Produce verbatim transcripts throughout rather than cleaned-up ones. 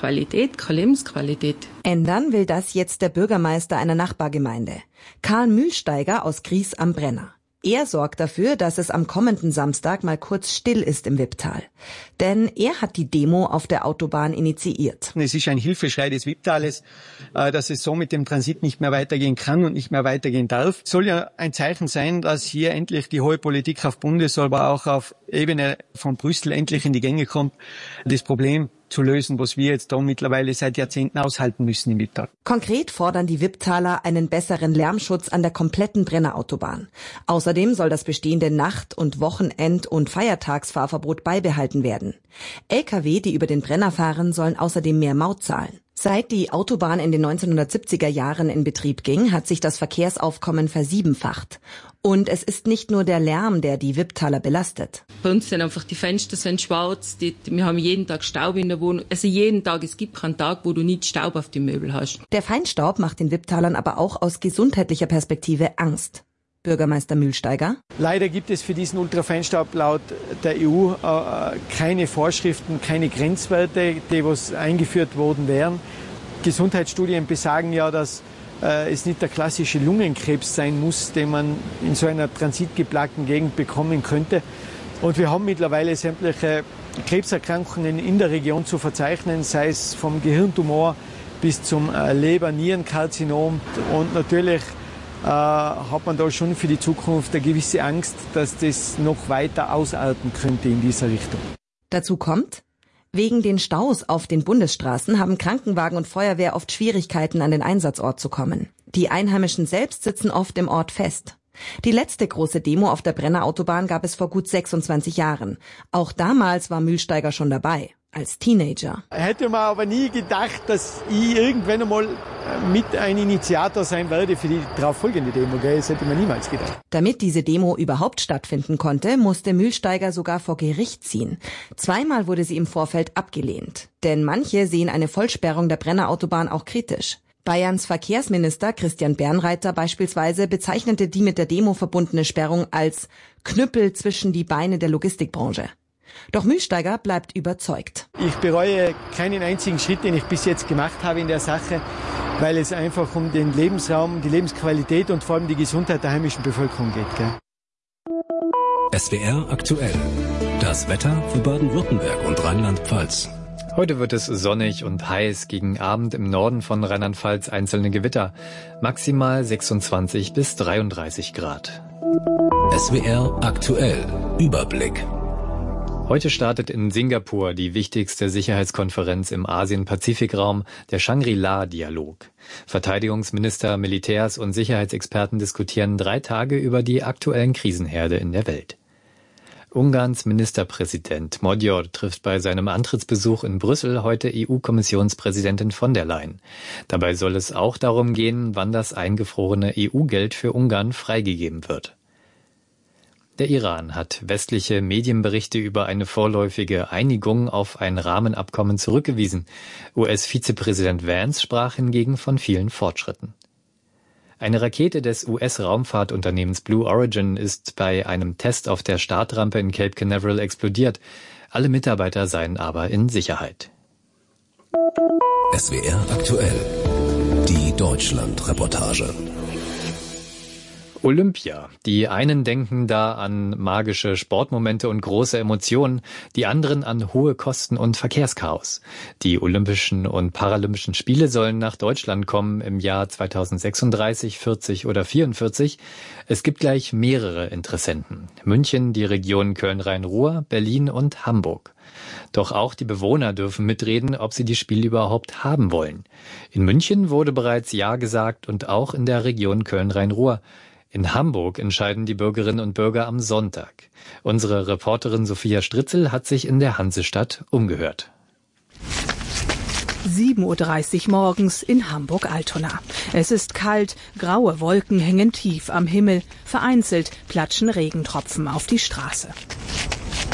Qualität, keine Lebensqualität. Ändern will das jetzt der Bürgermeister einer Nachbargemeinde, Karl Mühlsteiger aus Gries am Brenner. Er sorgt dafür, dass es am kommenden Samstag mal kurz still ist im Wipptal. Denn er hat die Demo auf der Autobahn initiiert. Es ist ein Hilfeschrei des Wipptales, dass es so mit dem Transit nicht mehr weitergehen kann und nicht mehr weitergehen darf. Es soll ja ein Zeichen sein, dass hier endlich die hohe Politik auf Bundes-, aber auch auf Ebene von Brüssel endlich in die Gänge kommt, das Problem zu lösen, was wir jetzt da mittlerweile seit Jahrzehnten aushalten müssen im Wipptal. Konkret fordern die Wipptaler einen besseren Lärmschutz an der kompletten Brennerautobahn. Außerdem soll das bestehende Nacht- und Wochenend- und Feiertagsfahrverbot beibehalten werden. L K W, die über den Brenner fahren, sollen außerdem mehr Maut zahlen. Seit die Autobahn in den neunzehnhundertsiebziger Jahren in Betrieb ging, hat sich das Verkehrsaufkommen versiebenfacht. Und es ist nicht nur der Lärm, der die Wipptaler belastet. Bei uns sind einfach die Fenster sind schwarz, die, wir haben jeden Tag Staub in der Wohnung. Also jeden Tag, es gibt keinen Tag, wo du nicht Staub auf die Möbel hast. Der Feinstaub macht den Wipptalern aber auch aus gesundheitlicher Perspektive Angst. Bürgermeister Mühlsteiger. Leider gibt es für diesen Ultrafeinstaub laut der E U äh, keine Vorschriften, keine Grenzwerte, die was eingeführt worden wären. Gesundheitsstudien besagen ja, dass äh, es nicht der klassische Lungenkrebs sein muss, den man in so einer transitgeplagten Gegend bekommen könnte. Und wir haben mittlerweile sämtliche Krebserkrankungen in der Region zu verzeichnen, sei es vom Gehirntumor bis zum äh, Leber-Nierenkarzinom. Und natürlich äh, hat man da schon für die Zukunft eine gewisse Angst, dass das noch weiter ausarten könnte in dieser Richtung. Dazu kommt, wegen den Staus auf den Bundesstraßen haben Krankenwagen und Feuerwehr oft Schwierigkeiten, an den Einsatzort zu kommen. Die Einheimischen selbst sitzen oft im Ort fest. Die letzte große Demo auf der Brennerautobahn gab es vor gut sechsundzwanzig Jahren. Auch damals war Mühlsteiger schon dabei, als Teenager. Hätte man aber nie gedacht, dass ich irgendwann einmal mit ein Initiator sein werde für die darauf folgende Demo. Gell? Das hätte man niemals gedacht. Damit diese Demo überhaupt stattfinden konnte, musste Mühlsteiger sogar vor Gericht ziehen. Zweimal wurde sie im Vorfeld abgelehnt. Denn manche sehen eine Vollsperrung der Brennerautobahn auch kritisch. Bayerns Verkehrsminister Christian Bernreiter beispielsweise bezeichnete die mit der Demo verbundene Sperrung als Knüppel zwischen die Beine der Logistikbranche. Doch Mühlsteiger bleibt überzeugt. Ich bereue keinen einzigen Schritt, den ich bis jetzt gemacht habe in der Sache, weil es einfach um den Lebensraum, die Lebensqualität und vor allem die Gesundheit der heimischen Bevölkerung geht. Gell? S W R aktuell. Das Wetter für Baden-Württemberg und Rheinland-Pfalz. Heute wird es sonnig und heiß, gegen Abend im Norden von Rheinland-Pfalz einzelne Gewitter. Maximal sechsundzwanzig bis dreiunddreißig Grad. S W R aktuell. Überblick. Heute startet in Singapur die wichtigste Sicherheitskonferenz im Asien-Pazifik-Raum, der Shangri-La-Dialog. Verteidigungsminister, Militärs und Sicherheitsexperten diskutieren drei Tage über die aktuellen Krisenherde in der Welt. Ungarns Ministerpräsident Magyar trifft bei seinem Antrittsbesuch in Brüssel heute E U-Kommissionspräsidentin von der Leyen. Dabei soll es auch darum gehen, wann das eingefrorene E U-Geld für Ungarn freigegeben wird. Der Iran hat westliche Medienberichte über eine vorläufige Einigung auf ein Rahmenabkommen zurückgewiesen. U S-Vizepräsident Vance sprach hingegen von vielen Fortschritten. Eine Rakete des U S-Raumfahrtunternehmens Blue Origin ist bei einem Test auf der Startrampe in Cape Canaveral explodiert. Alle Mitarbeiter seien aber in Sicherheit. S W R aktuell. Die Deutschland-Reportage. Olympia. Die einen denken da an magische Sportmomente und große Emotionen, die anderen an hohe Kosten und Verkehrschaos. Die Olympischen und Paralympischen Spiele sollen nach Deutschland kommen im Jahr zweitausendsechsunddreißig, vierzig oder vierundvierzig. Es gibt gleich mehrere Interessenten. München, die Region Köln-Rhein-Ruhr, Berlin und Hamburg. Doch auch die Bewohner dürfen mitreden, ob sie die Spiele überhaupt haben wollen. In München wurde bereits Ja gesagt und auch in der Region Köln-Rhein-Ruhr. In Hamburg entscheiden die Bürgerinnen und Bürger am Sonntag. Unsere Reporterin Sophia Stritzel hat sich in der Hansestadt umgehört. sieben Uhr dreißig morgens in Hamburg-Altona. Es ist kalt, graue Wolken hängen tief am Himmel, vereinzelt platschen Regentropfen auf die Straße.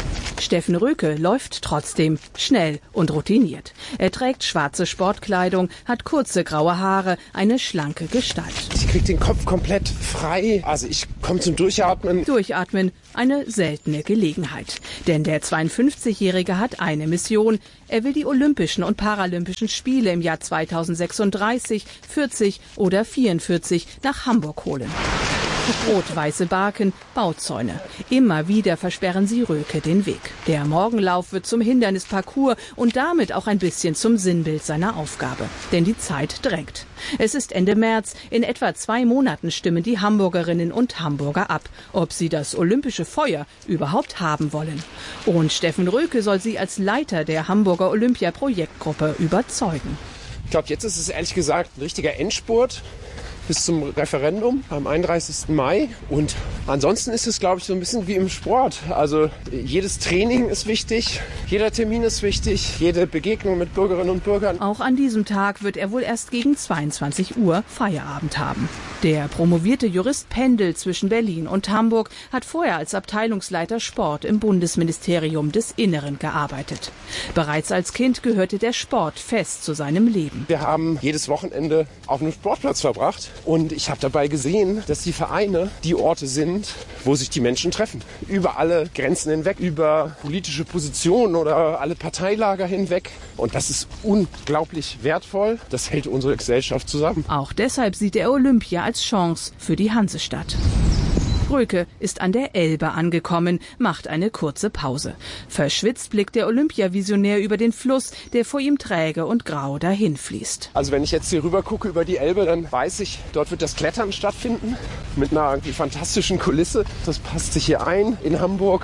Steffen Röke läuft trotzdem schnell und routiniert. Er trägt schwarze Sportkleidung, hat kurze graue Haare, eine schlanke Gestalt. Ich krieg den Kopf komplett frei. Also ich komme zum Durchatmen. Durchatmen, eine seltene Gelegenheit. Denn der zweiundfünfzigjährige hat eine Mission. Er will die Olympischen und Paralympischen Spiele im Jahr zweitausendsechsunddreißig, vierzig oder vierundvierzig nach Hamburg holen. Rot-weiße Barken, Bauzäune. Immer wieder versperren sie Röke den Weg. Der Morgenlauf wird zum Hindernisparcours und damit auch ein bisschen zum Sinnbild seiner Aufgabe. Denn die Zeit drängt. Es ist Ende März. In etwa zwei Monaten stimmen die Hamburgerinnen und Hamburger ab, ob sie das olympische Feuer überhaupt haben wollen. Und Steffen Röke soll sie als Leiter der Hamburger Olympia-Projektgruppe überzeugen. Ich glaube, jetzt ist es ehrlich gesagt ein richtiger Endspurt bis zum Referendum am einunddreißigsten Mai. Und ansonsten ist es, glaube ich, so ein bisschen wie im Sport. Also jedes Training ist wichtig, jeder Termin ist wichtig, jede Begegnung mit Bürgerinnen und Bürgern. Auch an diesem Tag wird er wohl erst gegen zweiundzwanzig Uhr Feierabend haben. Der promovierte Jurist pendelt zwischen Berlin und Hamburg, hat vorher als Abteilungsleiter Sport im Bundesministerium des Inneren gearbeitet. Bereits als Kind gehörte der Sport fest zu seinem Leben. Wir haben jedes Wochenende auf einem Sportplatz verbracht. Und ich habe dabei gesehen, dass die Vereine die Orte sind, wo sich die Menschen treffen. Über alle Grenzen hinweg, über politische Positionen oder alle Parteilager hinweg. Und das ist unglaublich wertvoll. Das hält unsere Gesellschaft zusammen. Auch deshalb sieht er Olympia als Chance für die Hansestadt. Röke ist an der Elbe angekommen, macht eine kurze Pause. Verschwitzt blickt der Olympiavisionär über den Fluss, der vor ihm träge und grau dahinfließt. Also wenn ich jetzt hier rüber gucke über die Elbe, dann weiß ich, dort wird das Klettern stattfinden mit einer irgendwie fantastischen Kulisse. Das passt sich hier ein in Hamburg.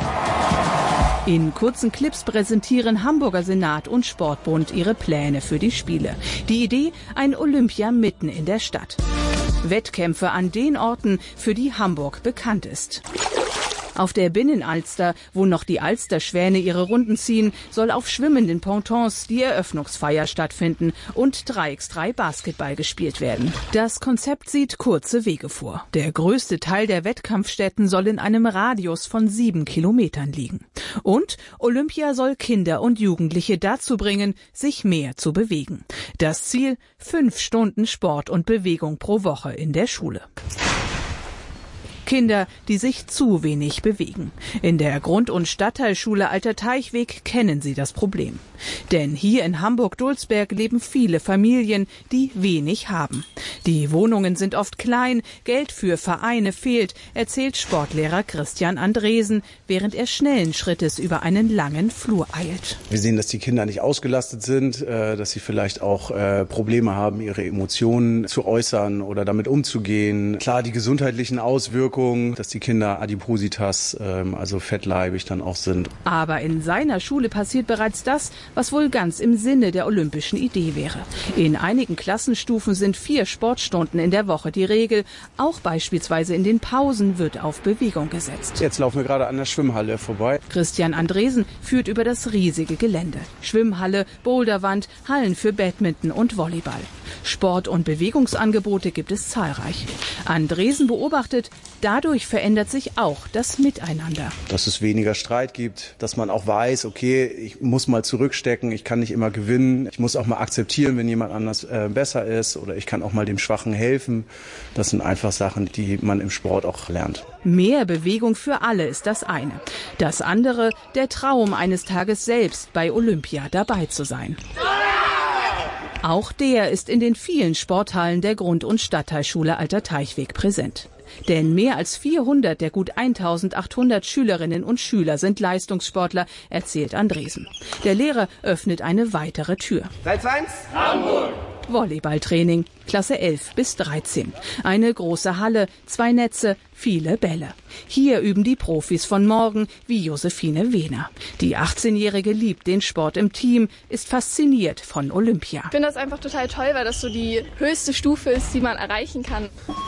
In kurzen Clips präsentieren Hamburger Senat und Sportbund ihre Pläne für die Spiele. Die Idee, ein Olympia mitten in der Stadt. Wettkämpfe an den Orten, für die Hamburg bekannt ist. Auf der Binnenalster, wo noch die Alsterschwäne ihre Runden ziehen, soll auf schwimmenden Pontons die Eröffnungsfeier stattfinden und drei gegen drei Basketball gespielt werden. Das Konzept sieht kurze Wege vor. Der größte Teil der Wettkampfstätten soll in einem Radius von sieben Kilometern liegen. Und Olympia soll Kinder und Jugendliche dazu bringen, sich mehr zu bewegen. Das Ziel: fünf Stunden Sport und Bewegung pro Woche in der Schule. Kinder, die sich zu wenig bewegen. In der Grund- und Stadtteilschule Alter Teichweg kennen sie das Problem. Denn hier in Hamburg-Dulsberg leben viele Familien, die wenig haben. Die Wohnungen sind oft klein, Geld für Vereine fehlt, erzählt Sportlehrer Christian Andresen, während er schnellen Schrittes über einen langen Flur eilt. Wir sehen, dass die Kinder nicht ausgelastet sind, dass sie vielleicht auch Probleme haben, ihre Emotionen zu äußern oder damit umzugehen. Klar, die gesundheitlichen Auswirkungen, dass die Kinder Adipositas, also fettleibig dann auch sind. Aber in seiner Schule passiert bereits das, was wohl ganz im Sinne der olympischen Idee wäre. In einigen Klassenstufen sind vier Sportstunden in der Woche die Regel. Auch beispielsweise in den Pausen wird auf Bewegung gesetzt. Jetzt laufen wir gerade an der Schwimmhalle vorbei. Christian Andresen führt über das riesige Gelände. Schwimmhalle, Boulderwand, Hallen für Badminton und Volleyball. Sport- und Bewegungsangebote gibt es zahlreich. Andresen beobachtet, dadurch verändert sich auch das Miteinander. Dass es weniger Streit gibt, dass man auch weiß, okay, ich muss mal zurückstecken, ich kann nicht immer gewinnen. Ich muss auch mal akzeptieren, wenn jemand anders äh, besser ist, oder ich kann auch mal dem Schwachen helfen. Das sind einfach Sachen, die man im Sport auch lernt. Mehr Bewegung für alle ist das eine. Das andere, der Traum, eines Tages selbst bei Olympia dabei zu sein. Auch der ist in den vielen Sporthallen der Grund- und Stadtteilschule Alter Teichweg präsent. Denn mehr als vierhundert der gut eintausendachthundert Schülerinnen und Schüler sind Leistungssportler, erzählt Andresen. Der Lehrer öffnet eine weitere Tür. Platz eins, Hamburg! Volleyballtraining, Klasse elf bis dreizehn. Eine große Halle, zwei Netze, viele Bälle. Hier üben die Profis von morgen, wie Josephine Wehner. Die achtzehnjährige liebt den Sport im Team, ist fasziniert von Olympia. Ich finde das einfach total toll, weil das so die höchste Stufe ist, die man erreichen kann.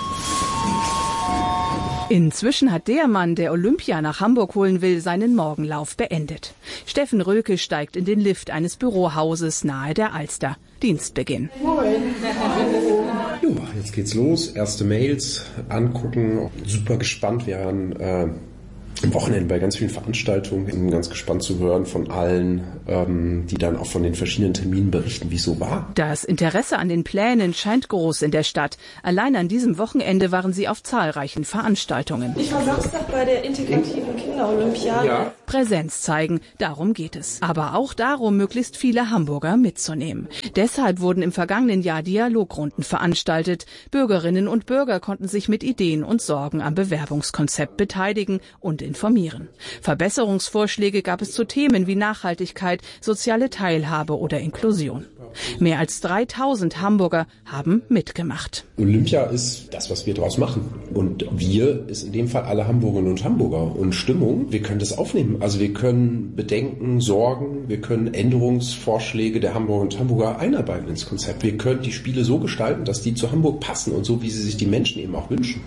Inzwischen hat der Mann, der Olympia nach Hamburg holen will, seinen Morgenlauf beendet. Steffen Röke steigt in den Lift eines Bürohauses nahe der Alster. Dienstbeginn. Moin. Jo, jetzt geht's los. Erste Mails angucken. Super gespannt. Wir haben äh, am Wochenende bei ganz vielen Veranstaltungen. Ich bin ganz gespannt zu hören von allen, ähm, die dann auch von den verschiedenen Terminen berichten, wie es so war. Das Interesse an den Plänen scheint groß in der Stadt. Allein an diesem Wochenende waren sie auf zahlreichen Veranstaltungen. Ich war Samstag bei der integrativen Kinderolympiade. Ja. Präsenz zeigen, darum geht es. Aber auch darum, möglichst viele Hamburger mitzunehmen. Deshalb wurden im vergangenen Jahr Dialogrunden veranstaltet. Bürgerinnen und Bürger konnten sich mit Ideen und Sorgen am Bewerbungskonzept beteiligen und informieren. Verbesserungsvorschläge gab es zu Themen wie Nachhaltigkeit, soziale Teilhabe oder Inklusion. Mehr als dreitausend Hamburger haben mitgemacht. Olympia ist das, was wir draus machen. Und wir ist in dem Fall alle Hamburgerinnen und Hamburger. Und Stimmung, wir können das aufnehmen. Also wir können Bedenken, Sorgen, wir können Änderungsvorschläge der Hamburgerinnen und Hamburger einarbeiten ins Konzept. Wir können die Spiele so gestalten, dass die zu Hamburg passen und so, wie sie sich die Menschen eben auch wünschen.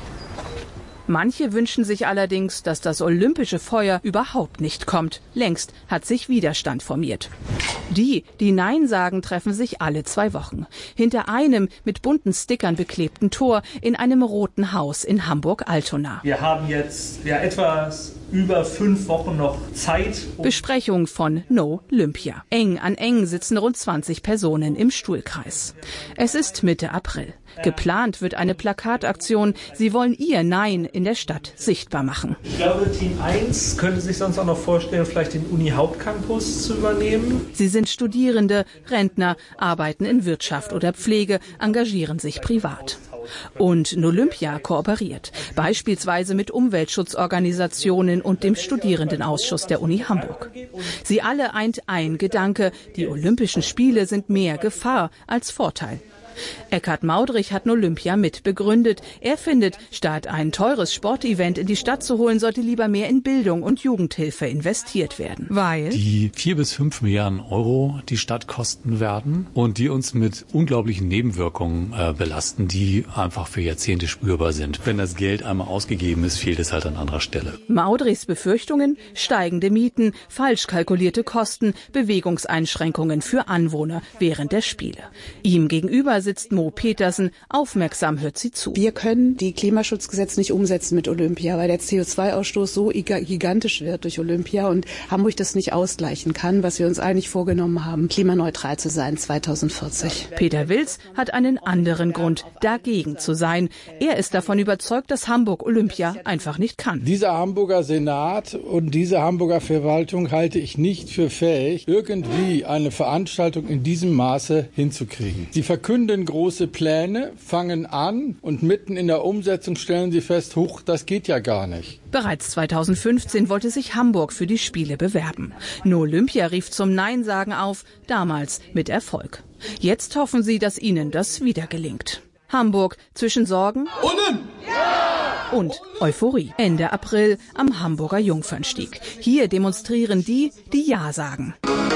Manche wünschen sich allerdings, dass das olympische Feuer überhaupt nicht kommt. Längst hat sich Widerstand formiert. Die, die Nein sagen, treffen sich alle zwei Wochen. Hinter einem mit bunten Stickern beklebten Tor in einem roten Haus in Hamburg-Altona. Wir haben jetzt ja etwas über fünf Wochen noch Zeit. Besprechung von No Olympia. Eng an eng sitzen rund zwanzig Personen im Stuhlkreis. Es ist Mitte April. Geplant wird eine Plakataktion. Sie wollen ihr Nein in der Stadt sichtbar machen. Ich glaube, Team eins könnte sich sonst auch noch vorstellen, vielleicht den Uni-Hauptcampus zu übernehmen. Sie sind Studierende, Rentner, arbeiten in Wirtschaft oder Pflege, engagieren sich privat. Und Olympia kooperiert, beispielsweise mit Umweltschutzorganisationen und dem Studierendenausschuss der Uni Hamburg. Sie alle eint ein Gedanke: Die Olympischen Spiele sind mehr Gefahr als Vorteil. Eckhard Maudrich hat Olympia mit begründet. Er findet, statt ein teures Sportevent in die Stadt zu holen, sollte lieber mehr in Bildung und Jugendhilfe investiert werden. Weil die vier bis fünf Milliarden Euro die Stadt kosten werden und die uns mit unglaublichen Nebenwirkungen äh, belasten, die einfach für Jahrzehnte spürbar sind. Wenn das Geld einmal ausgegeben ist, fehlt es halt an anderer Stelle. Maudrichs Befürchtungen: steigende Mieten, falsch kalkulierte Kosten, Bewegungseinschränkungen für Anwohner während der Spiele. Ihm gegenüber sitzt Mo Petersen, aufmerksam hört sie zu. Wir können die Klimaschutzgesetze nicht umsetzen mit Olympia, weil der C O zwei Ausstoß so gigantisch wird durch Olympia und Hamburg das nicht ausgleichen kann, was wir uns eigentlich vorgenommen haben, klimaneutral zu sein zweitausendvierzig. Peter Wilz hat einen anderen Grund, dagegen zu sein. Er ist davon überzeugt, dass Hamburg Olympia einfach nicht kann. Dieser Hamburger Senat und diese Hamburger Verwaltung halte ich nicht für fähig, irgendwie eine Veranstaltung in diesem Maße hinzukriegen. Sie verkünden große Pläne, fangen an und mitten in der Umsetzung stellen sie fest, huch, das geht ja gar nicht. Bereits zweitausendfünfzehn wollte sich Hamburg für die Spiele bewerben. No Olympia rief zum Nein-Sagen auf, damals mit Erfolg. Jetzt hoffen sie, dass ihnen das wieder gelingt. Hamburg zwischen Sorgen und Euphorie. Ende April am Hamburger Jungfernstieg. Hier demonstrieren die, die Ja sagen.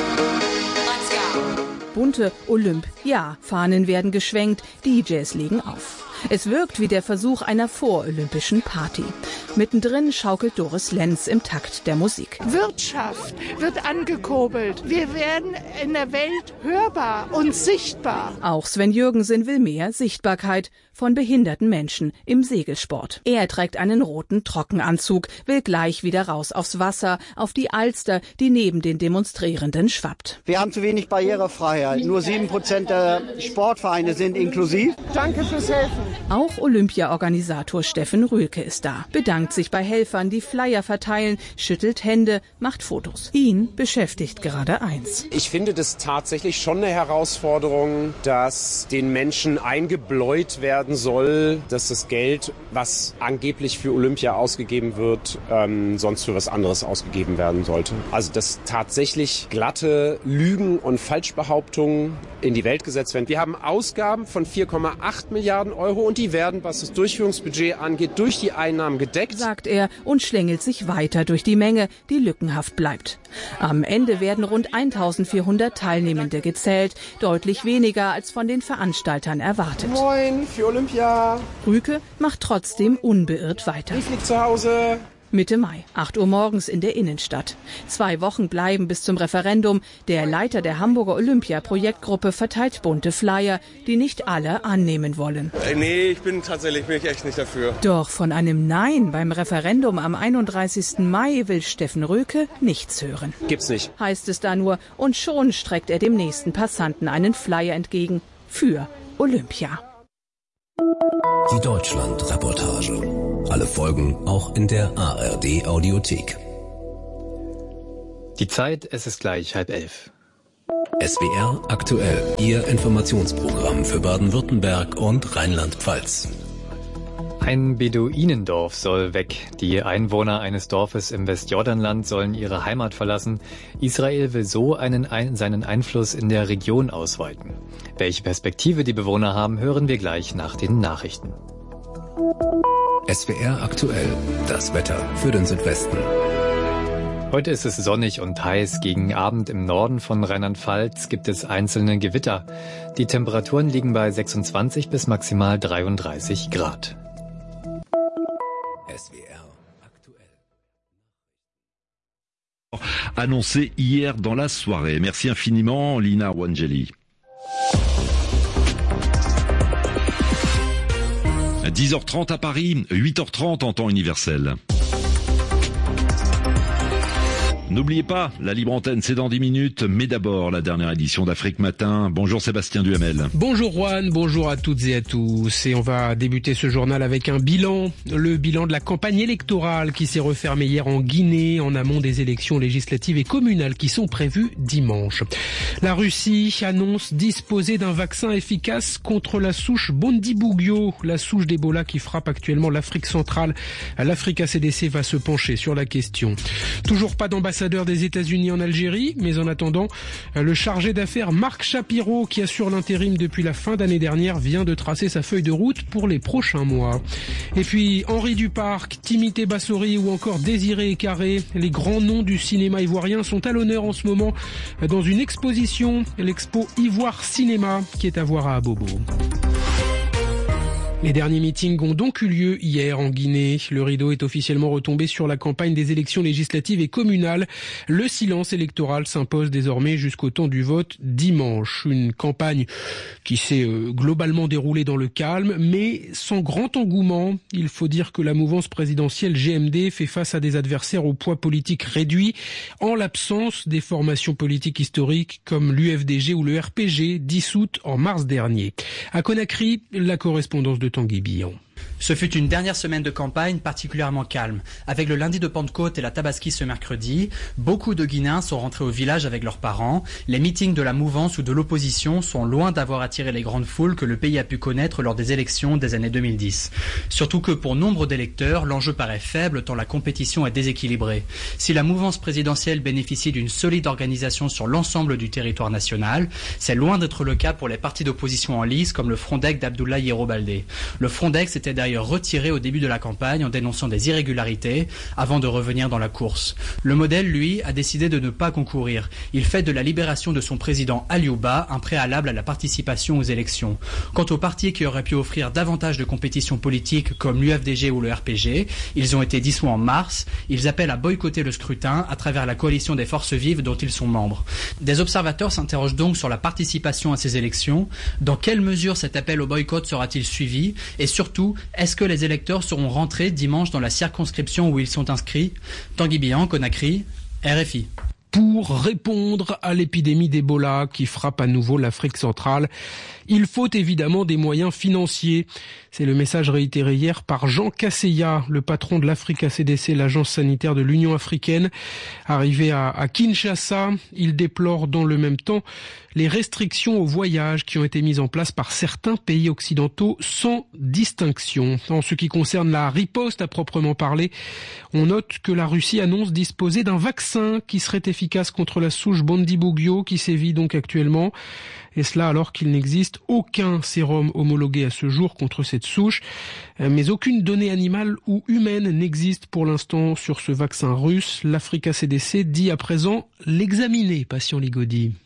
Bunte Olymp-Ja-Fahnen werden geschwenkt, D Js legen auf. Es wirkt wie der Versuch einer vorolympischen Party. Mittendrin schaukelt Doris Lenz im Takt der Musik. Wirtschaft wird angekurbelt. Wir werden in der Welt hörbar und sichtbar. Auch Sven Jürgensen will mehr Sichtbarkeit von behinderten Menschen im Segelsport. Er trägt einen roten Trockenanzug, will gleich wieder raus aufs Wasser, auf die Alster, die neben den Demonstrierenden schwappt. Wir haben zu wenig Barrierefreiheit. Nur sieben Prozent der Sportvereine sind inklusiv. Danke fürs Helfen. Auch Olympia-Organisator Steffen Rühlke ist da, bedankt sich bei Helfern, die Flyer verteilen, schüttelt Hände, macht Fotos. Ihn beschäftigt gerade eins. Ich finde das tatsächlich schon eine Herausforderung, dass den Menschen eingebläut werden soll, dass das Geld, was angeblich für Olympia ausgegeben wird, ähm, sonst für was anderes ausgegeben werden sollte. Also dass tatsächlich glatte Lügen und Falschbehauptungen in die Welt gesetzt werden. Wir haben Ausgaben von vier Komma acht Milliarden Euro und die werden, was das Durchführungsbudget angeht, durch die Einnahmen gedeckt, sagt er und schlängelt sich weiter durch die Menge, die lückenhaft bleibt. Am Ende werden rund eintausendvierhundert Teilnehmende gezählt, deutlich weniger als von den Veranstaltern erwartet. Moin für Olympia. Rühlke macht trotzdem unbeirrt weiter. Ich flieg zu Hause. Mitte Mai, acht Uhr morgens in der Innenstadt. Zwei Wochen bleiben bis zum Referendum. Der Leiter der Hamburger Olympia-Projektgruppe verteilt bunte Flyer, die nicht alle annehmen wollen. Äh, nee, ich bin tatsächlich bin ich echt nicht dafür. Doch von einem Nein beim Referendum am einunddreißigsten Mai will Steffen Röke nichts hören. Gibt's nicht. Heißt es da nur, und schon streckt er dem nächsten Passanten einen Flyer entgegen. Für Olympia. Die Deutschland-Reportage. Alle Folgen auch in der A R D-Audiothek. Die Zeit, es ist gleich halb elf. S W R aktuell, Ihr Informationsprogramm für Baden-Württemberg und Rheinland-Pfalz. Ein Beduinendorf soll weg. Die Einwohner eines Dorfes im Westjordanland sollen ihre Heimat verlassen. Israel will so einen, ein, seinen Einfluss in der Region ausweiten. Welche Perspektive die Bewohner haben, hören wir gleich nach den Nachrichten. S W R aktuell, das Wetter für den Südwesten. Heute ist es sonnig und heiß. Gegen Abend im Norden von Rheinland-Pfalz gibt es einzelne Gewitter. Die Temperaturen liegen bei sechsundzwanzig bis maximal dreiunddreißig Grad. S W R aktuell. Annoncé hier dans la soirée. Merci infiniment, Lina Wangeli. dix heures trente à Paris, huit heures trente en temps universel. N'oubliez pas, la libre antenne c'est dans dix minutes, mais d'abord la dernière édition d'Afrique Matin. Bonjour Sébastien Duhamel. Bonjour Juan, bonjour à toutes et à tous. Et on va débuter ce journal avec un bilan, le bilan de la campagne électorale qui s'est refermée hier en Guinée, en amont des élections législatives et communales qui sont prévues dimanche. La Russie annonce disposer d'un vaccin efficace contre la souche Bundibugyo, la souche d'Ebola qui frappe actuellement l'Afrique centrale. L'Africa C D C va se pencher sur la question. Toujours pas d'ambassadeur des États-Unis en Algérie, mais en attendant, le chargé d'affaires Marc Shapiro, qui assure l'intérim depuis la fin d'année dernière, vient de tracer sa feuille de route pour les prochains mois. Et puis, Henri Duparc, Timothée Bassori ou encore Désiré Carré, les grands noms du cinéma ivoirien sont à l'honneur en ce moment dans une exposition, l'expo Ivoire Cinéma, qui est à voir à Abobo. Les derniers meetings ont donc eu lieu hier en Guinée. Le rideau est officiellement retombé sur la campagne des élections législatives et communales. Le silence électoral s'impose désormais jusqu'au temps du vote dimanche. Une campagne qui s'est globalement déroulée dans le calme, mais sans grand engouement. Il faut dire que la mouvance présidentielle G M D fait face à des adversaires au poids politique réduit, en l'absence des formations politiques historiques comme l'U F D G ou le R P G, dissoutes en mars dernier. À Conakry, la correspondance de Tanguy Billon. Ce fut une dernière semaine de campagne particulièrement calme. Avec le lundi de Pentecôte et la Tabaski ce mercredi, beaucoup de Guinéens sont rentrés au village avec leurs parents. Les meetings de la mouvance ou de l'opposition sont loin d'avoir attiré les grandes foules que le pays a pu connaître lors des élections des années deux mille dix. Surtout que pour nombre d'électeurs, l'enjeu paraît faible tant la compétition est déséquilibrée. Si la mouvance présidentielle bénéficie d'une solide organisation sur l'ensemble du territoire national, c'est loin d'être le cas pour les partis d'opposition en lice comme le Frondec d'Abdoulaye Yero Baldé. Le Frondec s'était d'ailleurs retiré au début de la campagne en dénonçant des irrégularités avant de revenir dans la course. Le modèle, lui, a décidé de ne pas concourir. Il fait de la libération de son président Aliouba un préalable à la participation aux élections. Quant aux partis qui auraient pu offrir davantage de compétition politique comme l'U F D G ou le R P G, ils ont été dissous en mars. Ils appellent à boycotter le scrutin à travers la coalition des forces vives dont ils sont membres. Des observateurs s'interrogent donc sur la participation à ces élections. Dans quelle mesure cet appel au boycott sera-t-il suivi? Et surtout, est-ce que les électeurs seront rentrés dimanche dans la circonscription où ils sont inscrits? Tanguy Billon, Conakry, R F I. Pour répondre à l'épidémie d'Ebola qui frappe à nouveau l'Afrique centrale, il faut évidemment des moyens financiers. C'est le message réitéré hier par Jean Kaseya, le patron de l'Africa C D C, l'agence sanitaire de l'Union africaine. Arrivé à, à Kinshasa, il déplore dans le même temps les restrictions aux voyages qui ont été mises en place par certains pays occidentaux sans distinction. En ce qui concerne la riposte à proprement parler, on note que la Russie annonce disposer d'un vaccin qui serait efficace contre la souche Bundibugyo qui sévit donc actuellement. Et cela alors qu'il n'existe aucun sérum homologué à ce jour contre cette souche. Mais aucune donnée animale ou humaine n'existe pour l'instant sur ce vaccin russe. L'Africa C D C dit à présent l'examiner, patient Ligodi.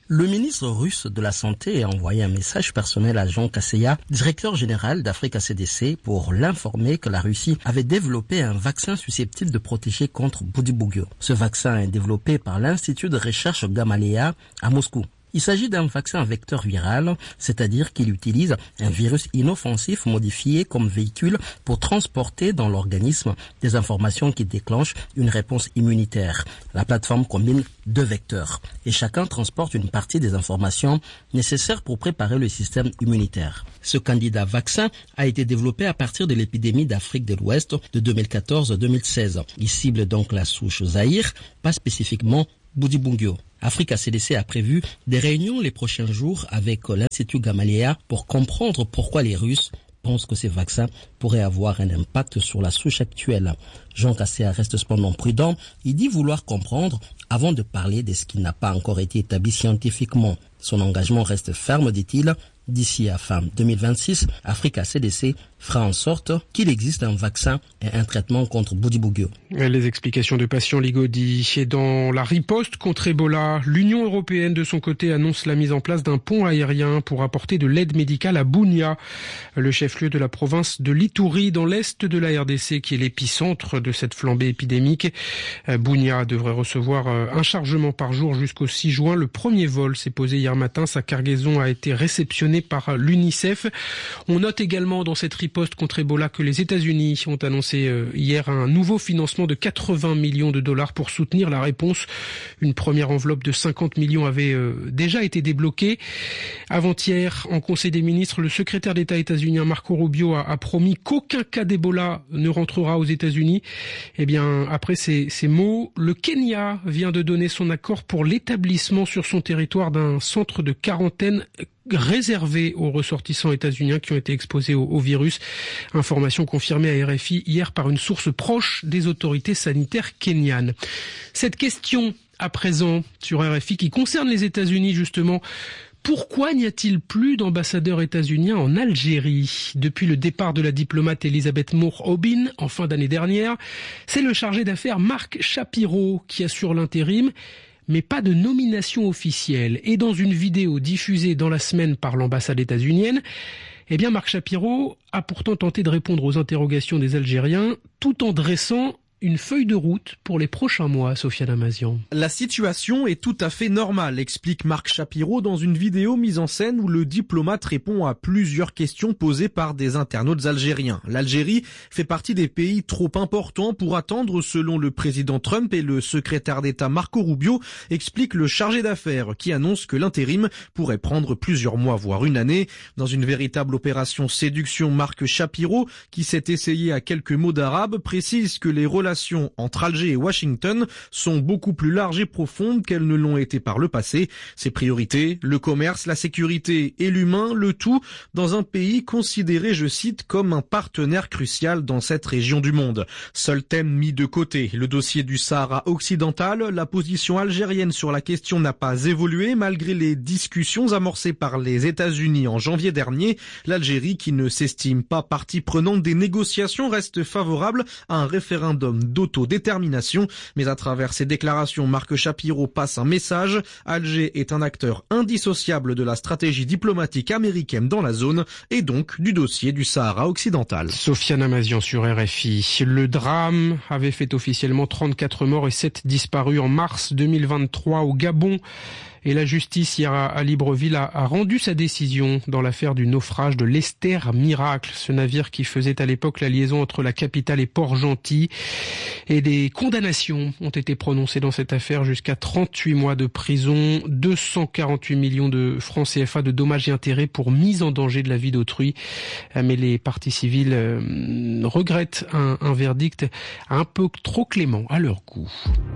Le ministre russe de la Santé a envoyé un message personnel à Jean Kaseya, directeur général d'Africa C D C, pour l'informer que la Russie avait développé un vaccin susceptible de protéger contre Budibugyo. Ce vaccin est développé par l'Institut de recherche Gamaleya à Moscou. Il s'agit d'un vaccin vecteur viral, c'est-à-dire qu'il utilise un virus inoffensif modifié comme véhicule pour transporter dans l'organisme des informations qui déclenchent une réponse immunitaire. La plateforme combine deux vecteurs et chacun transporte une partie des informations nécessaires pour préparer le système immunitaire. Ce candidat vaccin a été développé à partir de l'épidémie d'Afrique de l'Ouest de deux mille quatorze à deux mille seize. Il cible donc la souche Zaïre, pas spécifiquement Budibugyo. Africa C D C a prévu des réunions les prochains jours avec l'Institut Gamaleya pour comprendre pourquoi les Russes pensent que ces vaccins pourraient avoir un impact sur la souche actuelle. Jean Kaseya reste cependant prudent. Il dit vouloir comprendre avant de parler de ce qui n'a pas encore été établi scientifiquement. Son engagement reste ferme, dit-il. D'ici à fin deux mille vingt-six, Africa C D C fera en sorte qu'il existe un vaccin et un traitement contre Budibugyo. Les explications de Patient Ligodi. Et dans la riposte contre Ebola, l'Union européenne de son côté annonce la mise en place d'un pont aérien pour apporter de l'aide médicale à Bunia, le chef-lieu de la province de l'Ituri dans l'est de la R D C qui est l'épicentre de cette flambée épidémique. Bunia devrait recevoir un chargement par jour jusqu'au six juin. Le premier vol s'est posé hier matin. Sa cargaison a été réceptionnée par l'UNICEF. On note également dans cette riposte contre Ebola que les États-Unis ont annoncé hier un nouveau financement de quatre-vingts millions de dollars pour soutenir la réponse. Une première enveloppe de cinquante millions avait déjà été débloquée. Avant-hier, en Conseil des ministres, le secrétaire d'État états-unien Marco Rubio a, a promis qu'aucun cas d'Ebola ne rentrera aux États-Unis. Eh bien, après ces, ces mots, le Kenya vient de donner son accord pour l'établissement sur son territoire d'un centre de quarantaine réservé aux ressortissants états-uniens qui ont été exposés au, au virus. Information confirmée à R F I hier par une source proche des autorités sanitaires kenyanes. Cette question à présent sur R F I qui concerne les États-Unis justement. Pourquoi n'y a-t-il plus d'ambassadeurs états-uniens en Algérie? Depuis le départ de la diplomate Elisabeth Moore-Aubin en fin d'année dernière, c'est le chargé d'affaires Marc Shapiro qui assure l'intérim. Mais pas de nomination officielle. Et dans une vidéo diffusée dans la semaine par l'ambassade états-unienne, eh bien Marc Shapiro a pourtant tenté de répondre aux interrogations des Algériens tout en dressant une feuille de route pour les prochains mois, Sofiane Amazian. La situation est tout à fait normale, explique Marc Shapiro dans une vidéo mise en scène où le diplomate répond à plusieurs questions posées par des internautes algériens. L'Algérie fait partie des pays trop importants pour attendre selon le président Trump et le secrétaire d'État Marco Rubio, explique le chargé d'affaires qui annonce que l'intérim pourrait prendre plusieurs mois voire une année. Dans une véritable opération séduction, Marc Shapiro, qui s'est essayé à quelques mots d'arabe, précise que les relations entre Alger et Washington sont beaucoup plus larges et profondes qu'elles ne l'ont été par le passé. Ses priorités, le commerce, la sécurité et l'humain, le tout dans un pays considéré, je cite, comme un partenaire crucial dans cette région du monde. Seul thème mis de côté, le dossier du Sahara occidental. La position algérienne sur la question n'a pas évolué malgré les discussions amorcées par les États-Unis en janvier dernier. L'Algérie, qui ne s'estime pas partie prenante des négociations, reste favorable à un référendum d'autodétermination, mais à travers ses déclarations, Marc Shapiro passe un message. Alger est un acteur indissociable de la stratégie diplomatique américaine dans la zone et donc du dossier du Sahara occidental. Sofiane Amazian sur R F I. Le drame avait fait officiellement trente-quatre morts et sept disparus en mars deux mille vingt-trois au Gabon. Et la justice hier à Libreville a, a rendu sa décision dans l'affaire du naufrage de l'Esther Miracle, ce navire qui faisait à l'époque la liaison entre la capitale et Port-Gentil. Et des condamnations ont été prononcées dans cette affaire jusqu'à trente-huit mois de prison, deux cent quarante-huit millions de francs C F A de dommages et intérêts pour mise en danger de la vie d'autrui. Mais les parties civiles euh, regrettent un, un verdict un peu trop clément à leur goût.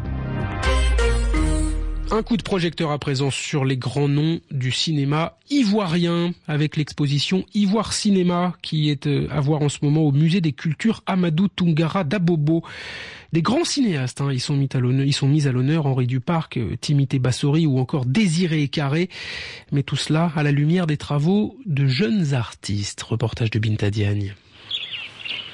Un coup de projecteur à présent sur les grands noms du cinéma ivoirien avec l'exposition Ivoire Cinéma qui est à voir en ce moment au musée des cultures Amadou Toungara d'Abobo. Des grands cinéastes, hein, ils sont mis à l'honneur, ils sont mis à l'honneur, Henri Duparc, Timothée Bassori ou encore Désiré Carré. Mais tout cela à la lumière des travaux de jeunes artistes. Reportage de Binta Diagne.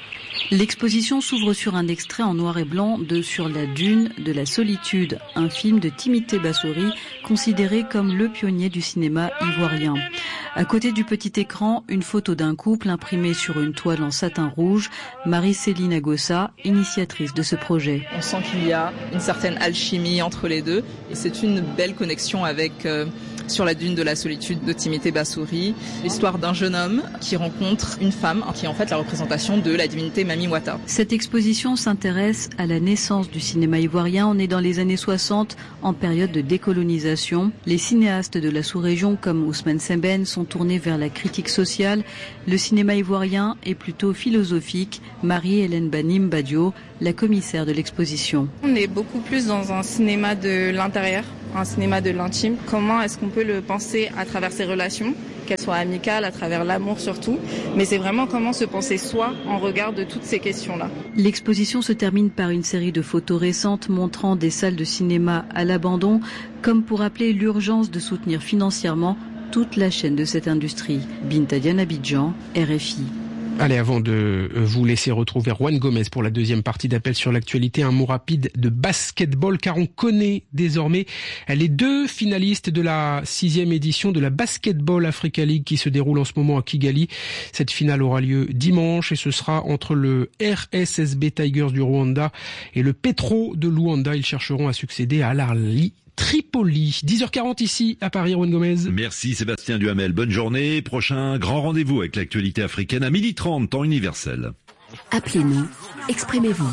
L'exposition s'ouvre sur un extrait en noir et blanc de Sur la dune de la solitude, un film de Timothée Bassori, considéré comme le pionnier du cinéma ivoirien. À côté du petit écran, une photo d'un couple imprimée sur une toile en satin rouge, Marie-Céline Agossa, initiatrice de ce projet. On sent qu'il y a une certaine alchimie entre les deux et c'est une belle connexion avec euh, Sur la dune de la solitude de Timothée Bassori, l'histoire d'un jeune homme qui rencontre une femme qui est en fait la représentation de la divinité Mami Wata. Cette exposition s'intéresse à la naissance du cinéma ivoirien. On est dans les années soixante, en période de décolonisation. Les cinéastes de la sous-région comme Ousmane Sembène sont tournés vers la critique sociale. Le cinéma ivoirien est plutôt philosophique. Marie-Hélène Banim Badio, la commissaire de l'exposition. On est beaucoup plus dans un cinéma de l'intérieur, un cinéma de l'intime. Comment est-ce qu'on peut le penser à travers ses relations, qu'elles soient amicales, à travers l'amour surtout, mais c'est vraiment comment se penser soi en regard de toutes ces questions-là. L'exposition se termine par une série de photos récentes montrant des salles de cinéma à l'abandon, comme pour appeler l'urgence de soutenir financièrement toute la chaîne de cette industrie. Binta Diane Abidjan, R F I. Allez, avant de vous laisser retrouver Juan Gomez pour la deuxième partie d'Appel sur l'actualité, un mot rapide de basketball, car on connaît désormais les deux finalistes de la sixième édition de la Basketball Africa League qui se déroule en ce moment à Kigali. Cette finale aura lieu dimanche et ce sera entre le R S S B Tigers du Rwanda et le Petro de Luanda. Ils chercheront à succéder à Al Ahly Tripoli. dix heures quarante ici à Paris, Juan Gomez. Merci Sébastien Duhamel. Bonne journée. Prochain grand rendez-vous avec l'actualité africaine à midi trente, temps universel. Appelez-nous, exprimez-vous.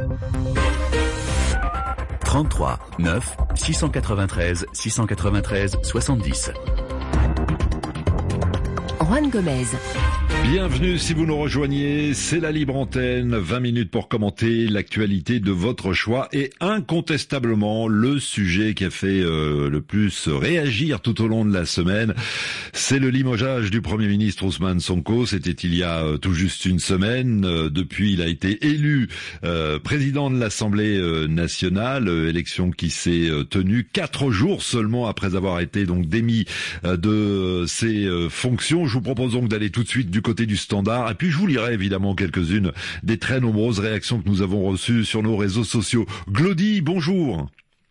trente-trois neuf six cent quatre-vingt-treize six cent quatre-vingt-treize soixante-dix. Juan Gomez. Bienvenue si vous nous rejoignez, c'est la Libre Antenne, vingt minutes pour commenter l'actualité de votre choix et incontestablement le sujet qui a fait euh, le plus réagir tout au long de la semaine, c'est le limogeage du Premier ministre Ousmane Sonko. C'était il y a euh, tout juste une semaine. Euh, depuis, il a été élu euh, président de l'Assemblée euh, nationale, euh, élection qui s'est euh, tenue quatre jours seulement après avoir été donc démis euh, de ses euh, fonctions. Je vous propose donc d'aller tout de suite du côté du Standard et puis je vous lirai évidemment quelques-unes des très nombreuses réactions que nous avons reçues sur nos réseaux sociaux. Glody, bonjour.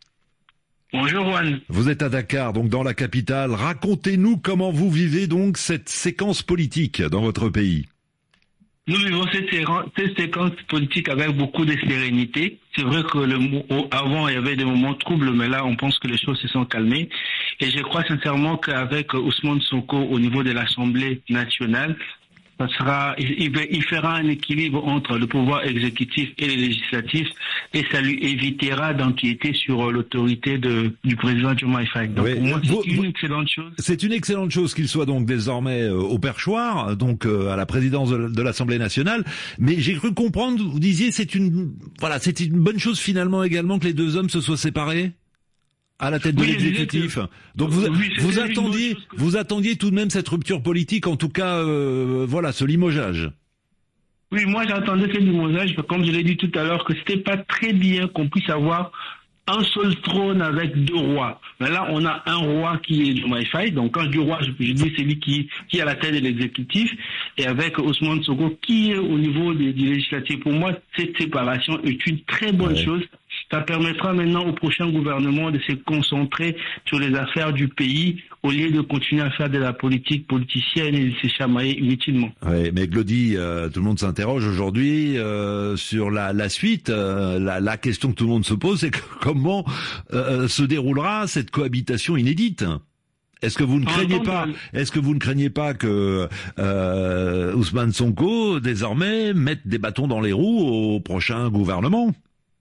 Bonjour Juan. Vous êtes à Dakar, donc dans la capitale. Racontez-nous comment vous vivez donc cette séquence politique dans votre pays. Nous vivons cette, cette séquence politique avec beaucoup de sérénité. C'est vrai que le, avant il y avait des moments troubles, mais là on pense que les choses se sont calmées. Et je crois sincèrement qu'avec Ousmane Sonko au niveau de l'Assemblée nationale, ça sera, il, il fera un équilibre entre le pouvoir exécutif et le législatif et ça lui évitera d'empiéter sur l'autorité de, du président Diomaye Faye. Donc oui, pour moi, c'est une excellente chose. C'est une excellente chose qu'il soit donc désormais euh, au perchoir, donc euh, à la présidence de, de l'Assemblée nationale. Mais j'ai cru comprendre, vous disiez, c'est une, voilà, c'est une bonne chose finalement également que les deux hommes se soient séparés à la tête de oui, l'exécutif. Que... Donc vous, oui, vous attendiez, que... vous attendiez tout de même cette rupture politique, en tout cas, euh, voilà, ce limogeage. Oui, moi j'attendais ce limogeage, comme je l'ai dit tout à l'heure, que c'était pas très bien qu'on puisse avoir un seul trône avec deux rois. Mais là, on a un roi qui est Diomaye Faye. Donc quand je dis roi, je, je dis celui qui, qui est à la tête de l'exécutif, et avec Ousmane Sonko qui est au niveau du législatif. Pour moi, cette séparation est une très bonne ouais. chose. Ça permettra maintenant au prochain gouvernement de se concentrer sur les affaires du pays au lieu de continuer à faire de la politique politicienne et de se chamailler inutilement. Oui, mais Glody, euh, tout le monde s'interroge aujourd'hui euh, sur la, la suite. Euh, la, la question que tout le monde se pose, c'est que comment euh, se déroulera cette cohabitation inédite ? Est-ce que vous ne craignez pas, est-ce que vous ne craignez pas que euh, Ousmane Sonko désormais mette des bâtons dans les roues au prochain gouvernement ?